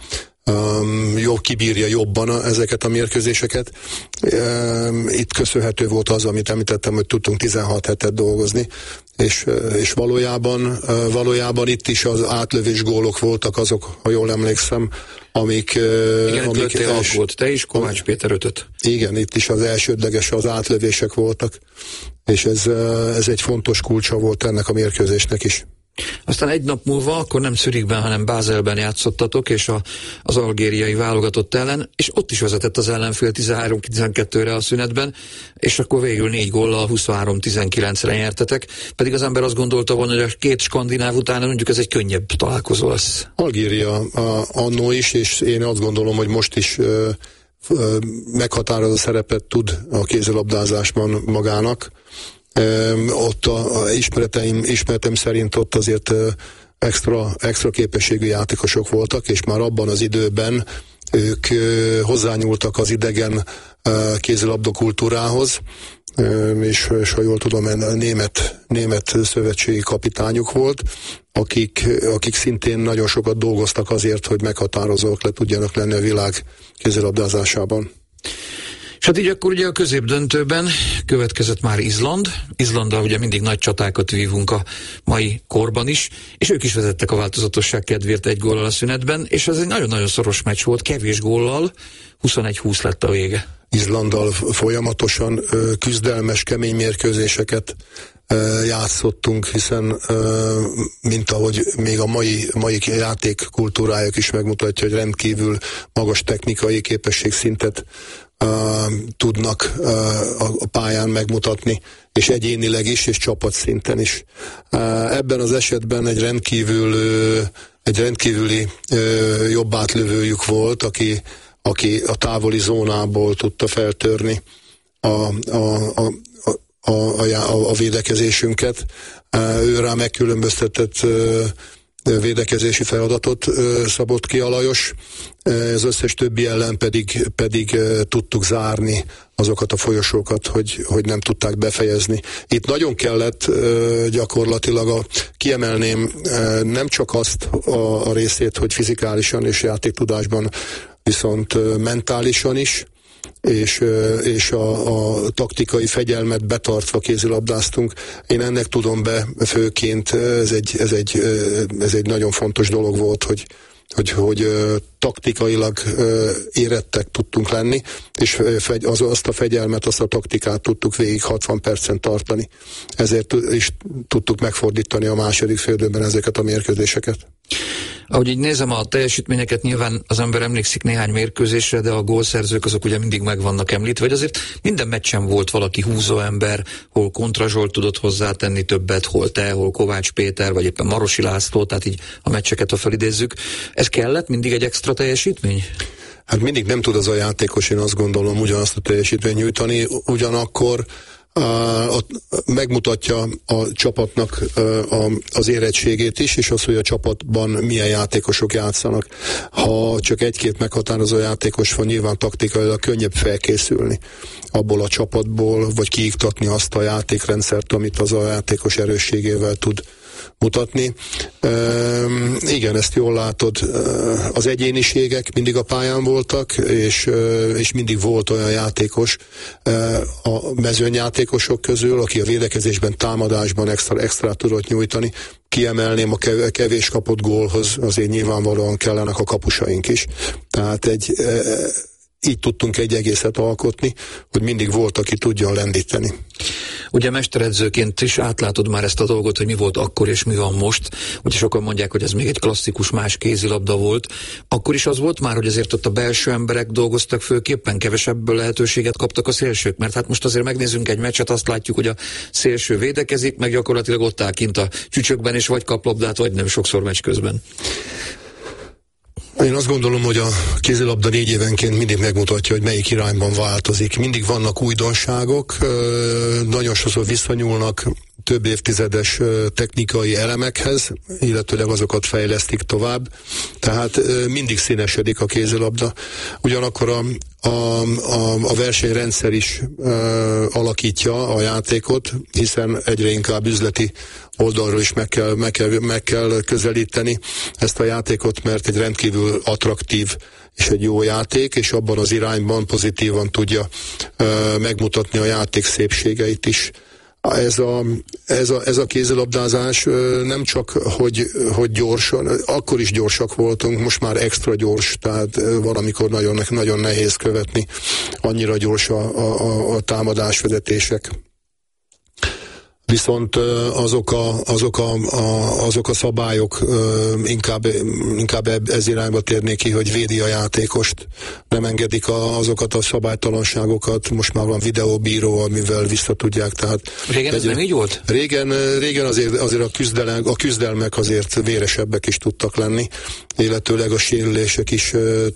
kibírja jobban ezeket a mérkőzéseket. Itt köszönhető volt az, amit említettem, hogy tudtunk 16 hetet dolgozni, és valójában itt is az átlövés gólok voltak azok, ha jól emlékszem, amik volt, te is, Kovács Péter 5-öt. Igen, itt is az elsődleges az átlövések voltak, és ez egy fontos kulcsa volt ennek a mérkőzésnek is. Aztán egy nap múlva, akkor nem Zürichben, hanem Bázelben játszottatok, és az algériai válogatott ellen, és ott is vezetett az ellenfél 13-12-re a szünetben, és akkor végül 4 góllal 23-19-re nyertetek, pedig az ember azt gondolta volna, hogy a 2 skandináv után mondjuk ez egy könnyebb találkozó lesz. Algéria annó is, és én azt gondolom, hogy most is meghatározó szerepet tud a kézilabdázásban magának. Ott ismeretem szerint ott azért extra képességű játékosok voltak, és már abban az időben ők hozzányúltak az idegen kézilabda kultúrához, és ha jól tudom, német szövetségi kapitányuk volt, akik szintén nagyon sokat dolgoztak azért, hogy meghatározók le tudjanak lenni a világ kézilabdázásában. És hát így akkor ugye a középdöntőben következett már Izland. Izlanddal ugye mindig nagy csatákat vívunk a mai korban is, és ők is vezettek a változatosság kedvéért 1 góllal a szünetben, és ez egy nagyon-nagyon szoros meccs volt, kevés góllal, 21-20 lett a vége. Izlanddal folyamatosan küzdelmes, kemény mérkőzéseket játszottunk, hiszen mint ahogy még a mai játék kultúrájuk is megmutatja, hogy rendkívül magas technikai képességszintet tudnak a pályán megmutatni, és egyénileg is, és csapatszinten is. Ebben az esetben egy rendkívüli jobb átlövőjük volt, aki a távoli zónából tudta feltörni a védekezésünket. Ő rá megkülönböztetett védekezési feladatot szabott ki a Lajos, az összes többi ellen pedig tudtuk zárni azokat a folyosókat, hogy nem tudták befejezni. Itt nagyon kellett gyakorlatilag kiemelném nem csak azt a részét, hogy fizikálisan és játéktudásban, viszont mentálisan is, és a taktikai fegyelmet betartva kézilabdáztunk. Én ennek tudom be főként, ez egy nagyon fontos dolog volt, hogy taktikailag érettek tudtunk lenni, és azt a fegyelmet, azt a taktikát tudtuk végig 60 percen tartani. Ezért is tudtuk megfordítani a második félidőben ezeket a mérkőzéseket. Ahogy így nézem a teljesítményeket, nyilván az ember emlékszik néhány mérkőzésre, de a gólszerzők azok ugye mindig meg vannak említve, vagy azért minden meccsen volt valaki húzó ember, hol Kontra Zsolt tudott hozzátenni többet, hol te, hol Kovács Péter, vagy éppen Marosi László, tehát így a meccseket, ha felidézzük. Ez kellett mindig egy extra teljesítmény? Hát mindig nem tud az a játékos, én azt gondolom, ugyanazt a teljesítményt nyújtani, ugyanakkor megmutatja a csapatnak az érettségét is, és az, hogy a csapatban milyen játékosok játszanak. Ha csak 1-2 meghatározó játékos van, nyilván taktikailag könnyebb felkészülni abból a csapatból, vagy kiiktatni azt a játékrendszert, amit az a játékos erősségével tud mutatni. Igen, ezt jól látod. Az egyéniségek mindig a pályán voltak, és mindig volt olyan játékos a mezőnyjátékosok közül, aki a védekezésben, támadásban extra tudott nyújtani. Kiemelném a kevés kapott gólhoz, azért nyilvánvalóan kellenek a kapusaink is. Tehát így tudtunk egy egészet alkotni, hogy mindig volt, aki tudjon lendíteni. Ugye mesteredzőként is átlátod már ezt a dolgot, hogy mi volt akkor és mi van most. Ugye sokan mondják, hogy ez még egy klasszikus más kézilabda volt. Akkor is az volt már, hogy azért ott a belső emberek dolgoztak főképpen, kevesebb lehetőséget kaptak a szélsők, mert hát most azért megnézzünk egy meccset, azt látjuk, hogy a szélső védekezik, meg gyakorlatilag ott áll kint a csücsökben, és vagy kap labdát, vagy nem, sokszor meccs közben. Én azt gondolom, hogy a kézilabda 4 évenként mindig megmutatja, hogy melyik irányban változik. Mindig vannak újdonságok, nagyon sokszor visszanyúlnak több évtizedes technikai elemekhez, illetőleg azokat fejlesztik tovább. Tehát mindig színesedik a kézilabda. Ugyanakkor a versenyrendszer is alakítja a játékot, hiszen egyre inkább üzleti oldalról is meg kell közelíteni ezt a játékot, mert egy rendkívül attraktív és egy jó játék, és abban az irányban pozitívan tudja megmutatni a játék szépségeit is. Ez a kézilabdázás nem csak, hogy gyorsan, akkor is gyorsak voltunk, most már extra gyors, tehát valamikor nagyon nehéz követni, annyira gyors a támadásvezetések. viszont azok a szabályok inkább ez irányba térnék ki, hogy védi a játékost, nem engedik azokat a szabálytalanságokat, most már van videóbíró, amivel visszatudják, tehát... Régen ez nem így volt? Régen azért a küzdelmek azért véresebbek is tudtak lenni, illetőleg a sérülések is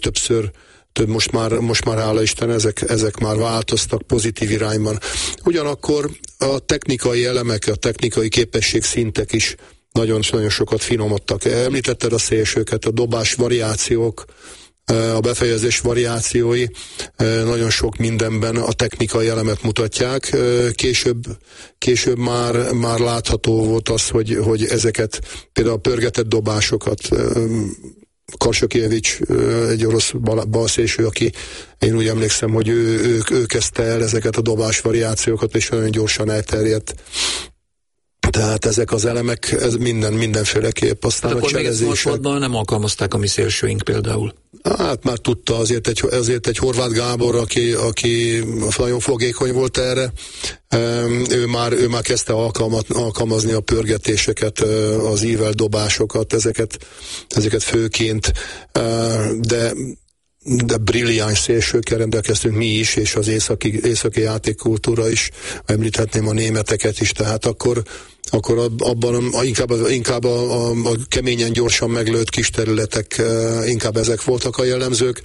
most már hála Isten, ezek már változtak pozitív irányban. Ugyanakkor a technikai elemek, a technikai képességszintek is nagyon-nagyon sokat finomodtak. Említetted a szélsőket, a dobás variációk, a befejezés variációi nagyon sok mindenben a technikai elemet mutatják. Később már látható volt az, hogy ezeket, például a pörgetett dobásokat, Karsakievics, egy orosz balszélső, aki én úgy emlékszem, hogy ő kezdte el ezeket a dobás variációkat, és nagyon gyorsan elterjedt. Tehát ezek az elemek, ez mindenféleképp. Aztán akkor még ezt most nem alkalmazták a mi szélsőink például? Hát már tudta, azért egy Horváth Gábor, aki nagyon fogékony volt erre, ő már kezdte alkalmazni a pörgetéseket, az ível dobásokat, ezeket főként, de brilliáns szélsőkkel rendelkeztünk mi is, és az északi játékkultúra is, említhetném a németeket is, tehát akkor abban inkább a keményen, gyorsan meglőtt kis területek, inkább ezek voltak a jellemzők,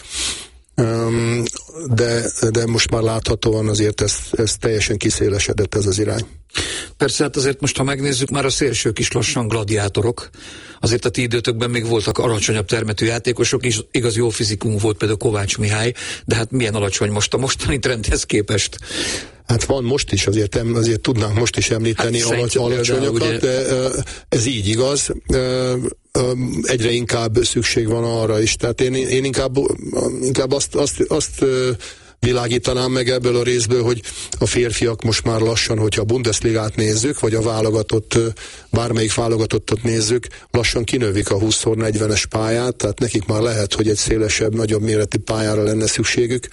de most már láthatóan azért ez teljesen kiszélesedett ez az irány. Persze, hát azért most, ha megnézzük, már a szélsők is lassan gladiátorok. Azért a ti időtökben még voltak alacsonyabb termetű játékosok is, igaz jó fizikum volt például Kovács Mihály, de hát milyen alacsony most a mostani trendhez képest? Hát van most is, azért tudnánk most is említeni alacsonyokat, de ez így igaz. Egyre inkább szükség van arra is. Tehát én inkább azt világítanám meg ebből a részből, hogy a férfiak most már lassan, hogyha a Bundesligát nézzük, vagy a válogatott, bármelyik válogatottat nézzük, lassan kinövik a 20x40-es pályát, tehát nekik már lehet, hogy egy szélesebb, nagyobb méretű pályára lenne szükségük.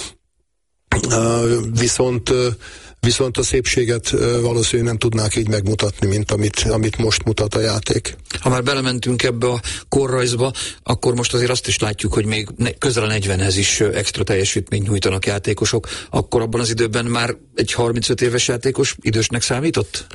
Viszont a szépséget valószínűleg nem tudnák így megmutatni, mint amit most mutat a játék. Ha már belementünk ebbe a korrajzba, akkor most azért azt is látjuk, hogy még közel a 40-hez is extra teljesítményt nyújtanak játékosok. Akkor abban az időben már egy 35 éves játékos idősnek számított?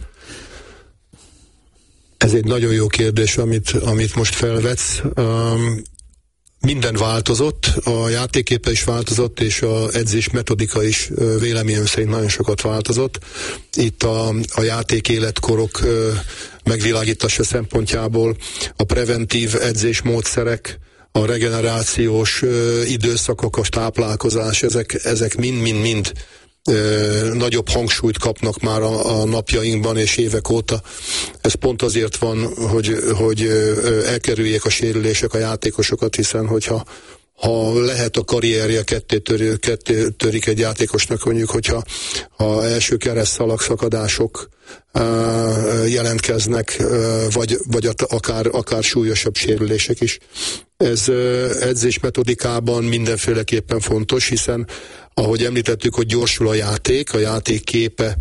Ez egy nagyon jó kérdés, amit most felvetsz. Minden változott, a játékképe is változott, és az edzés metodika is véleményem szerint nagyon sokat változott. Itt a játék életkorok megvilágítása szempontjából a preventív edzésmódszerek, a regenerációs időszakok, a táplálkozás, ezek mind nagyobb hangsúlyt kapnak már a napjainkban és évek óta. Ez pont azért van, hogy elkerüljék a sérülések a játékosokat, hiszen hogyha lehet a karrierje ketté törik egy játékosnak, mondjuk, hogyha első keresztszalagszakadások jelentkeznek, vagy akár súlyosabb sérülések is. Ez edzésmetodikában mindenféleképpen fontos, hiszen ahogy említettük, hogy gyorsul a játék képe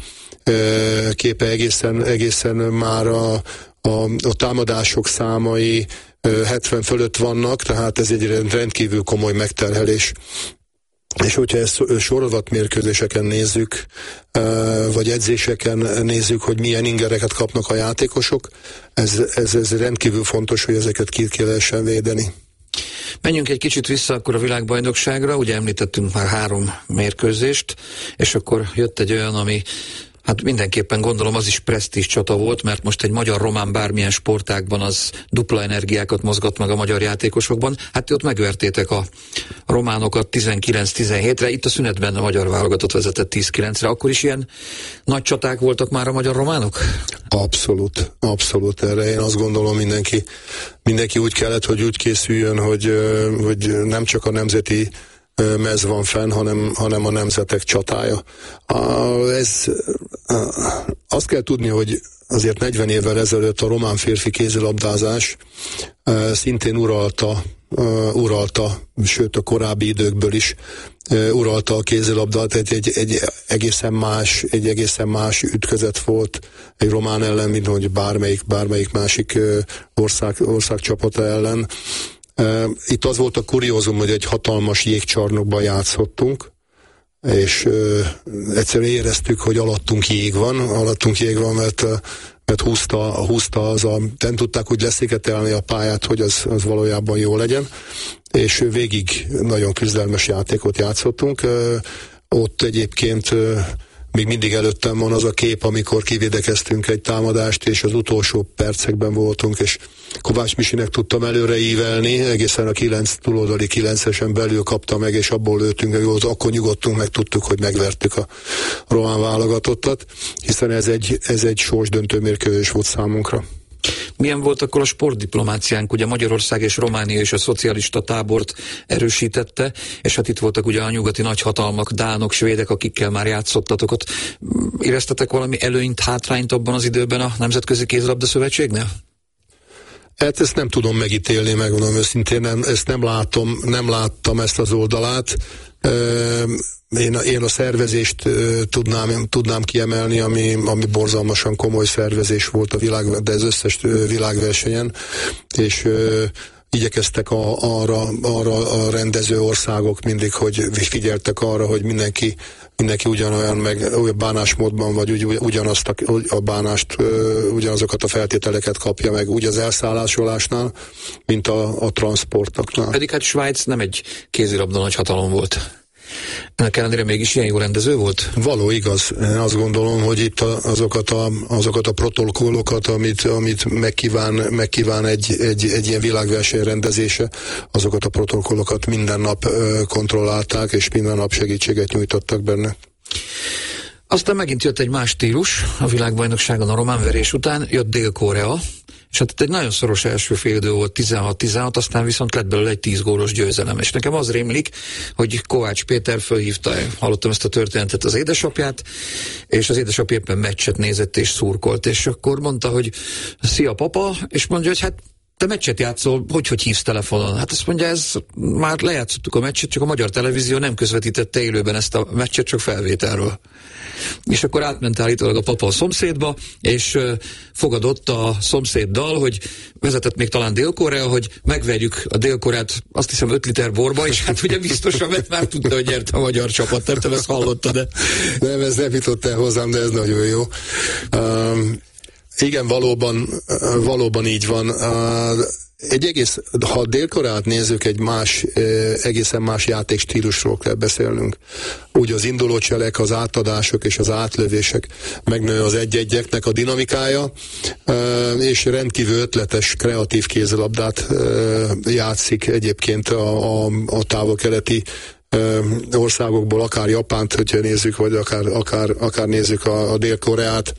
egészen már a támadások számai 70 fölött vannak, tehát ez egy rendkívül komoly megterhelés. És hogyha ezt sorozatmérkőzéseken nézzük, vagy edzéseken nézzük, hogy milyen ingereket kapnak a játékosok, ez rendkívül fontos, hogy ezeket ki lehessen védeni. Menjünk egy kicsit vissza akkor a világbajnokságra, ugye említettünk már 3 mérkőzést, és akkor jött egy olyan, ami hát mindenképpen gondolom az is presztízs csata volt, mert most egy magyar-román bármilyen sportágban az dupla energiákat mozgat meg a magyar játékosokban. Hát ott megvertétek a románokat 19-17-re, itt a szünetben a magyar válogatott vezetett 10-9-re. Akkor is ilyen nagy csaták voltak már a magyar-románok? Abszolút. Erre én azt gondolom mindenki úgy kellett, hogy úgy készüljön, hogy nem csak a nemzeti mez van fenn, hanem a nemzetek csatája. Azt kell tudni, hogy azért 40 évvel ezelőtt a román férfi kézilabdázás szintén uralta uralta, sőt a korábbi időkből is uralta a kézilabdát, egy egészen más ütközet volt egy román ellen, mint hogy bármelyik másik ország csapata ellen. Itt az volt a kuriózum, hogy egy hatalmas jégcsarnokban játszottunk, és egyszerűen éreztük, hogy alattunk jég van, mert húzta nem tudták úgy leszéketelni a pályát, hogy az valójában jó legyen, és végig nagyon küzdelmes játékot játszottunk. Ott egyébként még mindig előttem van az a kép, amikor kivédekeztünk egy támadást, és az utolsó percekben voltunk, és Kovács Misinek tudtam előre ívelni, egészen a túloldali 9-esen belül kapta meg, és abból lőttünk, akkor nyugodtunk, meg tudtuk, hogy megvertük a román válogatottat, hiszen ez egy sorsdöntő mérkőzés volt számunkra. Milyen volt akkor a sportdiplomáciánk? Ugye Magyarország és Románia és a szocialista tábort erősítette, és hát itt voltak ugye a nyugati nagyhatalmak, dánok, svédek, akikkel már játszottatok ott. Éreztetek valami előnyt, hátrányt abban az időben a Nemzetközi Kézilabda Szövetségnél? Hát ezt nem tudom megítélni, megmondom őszintén, ezt nem láttam ezt az oldalát. Én a szervezést tudnám kiemelni, ami borzalmasan komoly szervezés volt de az összes világversenyen, és igyekeztek arra a rendező országok mindig, hogy figyeltek arra, hogy mindenki ugyanolyan, meg bánásmódban, vagy ugyanazt a bánást, ugyanazokat a feltételeket kapja meg, úgy az elszállásolásnál, mint a transportoknál. Pedig hát Svájc nem egy kézilabda nagyhatalom volt. Ennek ellenére mégis ilyen jó rendező volt? Való igaz. Én azt gondolom, hogy itt azokat a protokollokat, amit megkíván egy ilyen világverseny rendezése, azokat a protokollokat minden nap kontrollálták, és minden nap segítséget nyújtottak benne. Aztán megint jött egy más stílus a világbajnokságon a román verés után, jött Dél-Korea, és hát itt egy nagyon szoros első félidő volt, 16-16, aztán viszont lett belőle egy 10 gólos győzelem. És nekem az rémlik, hogy Kovács Péter fölhívta, hallottam ezt a történetet, az édesapját, és az édesapja éppen meccset nézett és szurkolt, és akkor mondta, hogy szia papa, és mondja, hogy hát te meccset játszol, hogy hívsz telefonon? Hát azt mondja, már lejátszottuk a meccset, csak a magyar televízió nem közvetítette élőben ezt a meccset, csak felvételről. És akkor átment állítólag a papa a szomszédba, és fogadott a szomszéddal, hogy vezetett még talán Dél-Korea, hogy megverjük a Dél-Koreát, azt hiszem 5 liter borba, és hát ugye biztosan, mert már tudta, hogy nyert a magyar csapat, nem tudom, ezt hallotta, de... Nem, ez nem jutott el hozzám, de ez nagyon jó. Igen, valóban így van. Ha Dél-Koreát nézzük, egészen más játékstílusról kell beszélnünk. Úgy az indulócselek, az átadások és az átlövések, megnő az egy-egyeknek a dinamikája, és rendkívül ötletes, kreatív kézilabdát játszik egyébként a távol-keleti országokból, akár Japánt, hogyha nézzük, vagy akár nézzük a Dél-Koreát.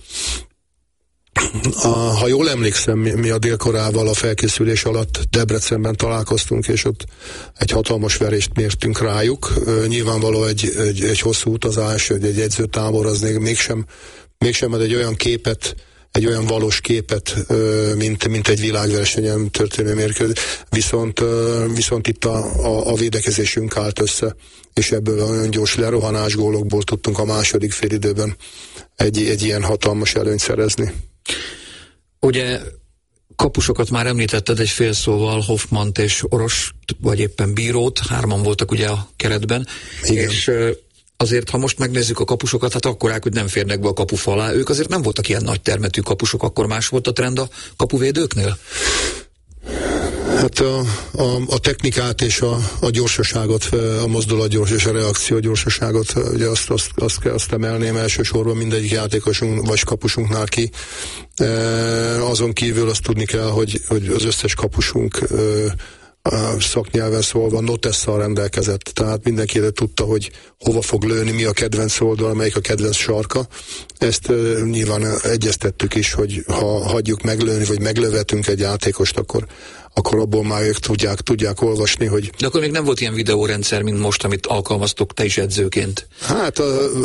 Ha jól emlékszem, mi a Dél-Koreával a felkészülés alatt Debrecenben találkoztunk, és ott egy hatalmas verést mértünk rájuk. Nyilvánvaló egy hosszú utazás, egy edzőtábor, az mégsem ad egy olyan képet, egy olyan valós képet, mint egy világversenyen történő mérkőzés. Viszont itt a védekezésünk állt össze, és ebből olyan gyors lerohanás gólokból tudtunk a második félidőben egy ilyen hatalmas előnyt szerezni. Ugye kapusokat már említetted egy fél szóval, Hoffmant és Orost, vagy éppen Bírót, 3 voltak ugye a keretben. Igen. És azért, ha most megnézzük a kapusokat, hát akkorák, hogy nem férnek be a kapufa alá. Ők azért nem voltak ilyen nagy termetű kapusok, akkor más volt a trend a kapuvédőknél? Hát a technikát és a gyorsaságot, a mozdulatgyors és a reakció gyorsaságot, ugye azt emelném elsősorban mindegyik játékosunk vagy kapusunknál ki. Azon kívül azt tudni kell, hogy az összes kapusunk szaknyelven szólva notesszal rendelkezett, tehát mindenki tudta, hogy hova fog lőni, mi a kedvenc oldal, melyik a kedvenc sarka. Ezt nyilván egyeztettük is, hogy ha hagyjuk meglőni, vagy meglövetünk egy játékost, akkor abból már ők tudják olvasni, hogy... De akkor még nem volt ilyen videórendszer, mint most, amit alkalmaztok te is edzőként? Hát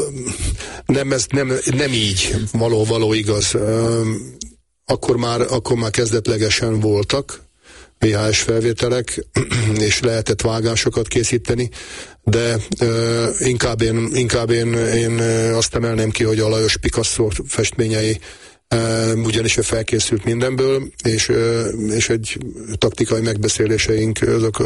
nem így, való igaz. Akkor már kezdetlegesen voltak, VHS felvételek, és lehetett vágásokat készíteni, de inkább én azt emelném ki, hogy a Lajos Picasso festményei, ugyanis ő felkészült mindenből, és egy taktikai megbeszéléseink, azok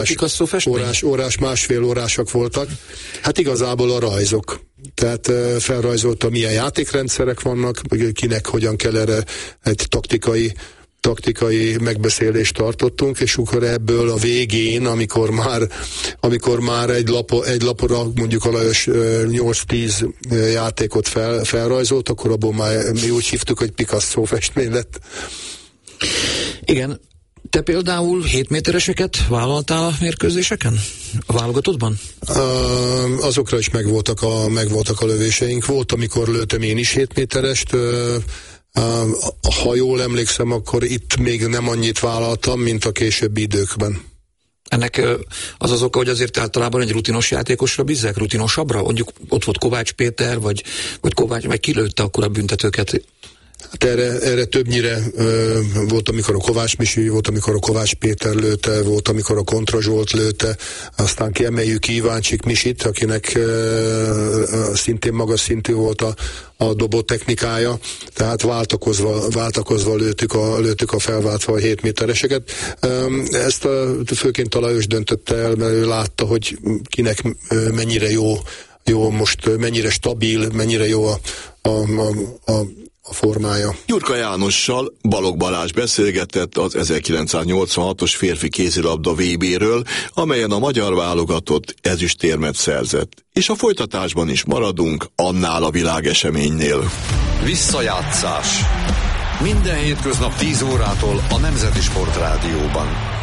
másfél órásak voltak. Hát igazából a rajzok. Tehát felrajzolta, milyen játékrendszerek vannak, kinek hogyan kell erre egy taktikai megbeszélést tartottunk, és akkor ebből a végén, amikor már egy lapra mondjuk a Lajos 8-10 játékot felrajzolt, akkor abból már mi úgy hívtuk, hogy Picasso festmény lett. Igen. Te például 7 métereseket vállaltál a mérkőzéseken? A válogatottban? Azokra is megvoltak a lövéseink. Volt, amikor lőttem én is 7 méterest, ha jól emlékszem, akkor itt még nem annyit vállaltam, mint a későbbi időkben. Ennek az oka, hogy azért általában egy rutinos játékosra bízzák, rutinosabbra? Mondjuk ott volt Kovács Péter, vagy Kovács, meg kilőtte akkor a büntetőket? Hát erre többnyire volt, amikor a Kovács Misi, volt, amikor a Kovács Péter lőtte, volt, amikor a Kontra Zsolt lőtte, aztán kiemeljük Iváncsik Misit, akinek szintén magas szintű volt a dobó technikája, tehát váltakozva lőttük a felváltva a 7 métereseket. Ezt főként a Lajos döntötte el, mert ő látta, hogy kinek mennyire jó most, mennyire stabil, mennyire jó a formája. Gyurka Jánossal Balogh Balázs beszélgetett az 1986-os férfi kézilabda VB-ről, amelyen a magyar válogatott ezüstérmet szerzett. És a folytatásban is maradunk annál a világeseménynél. Visszajátszás. Minden hétköznap 10 órától a Nemzeti Sportrádióban.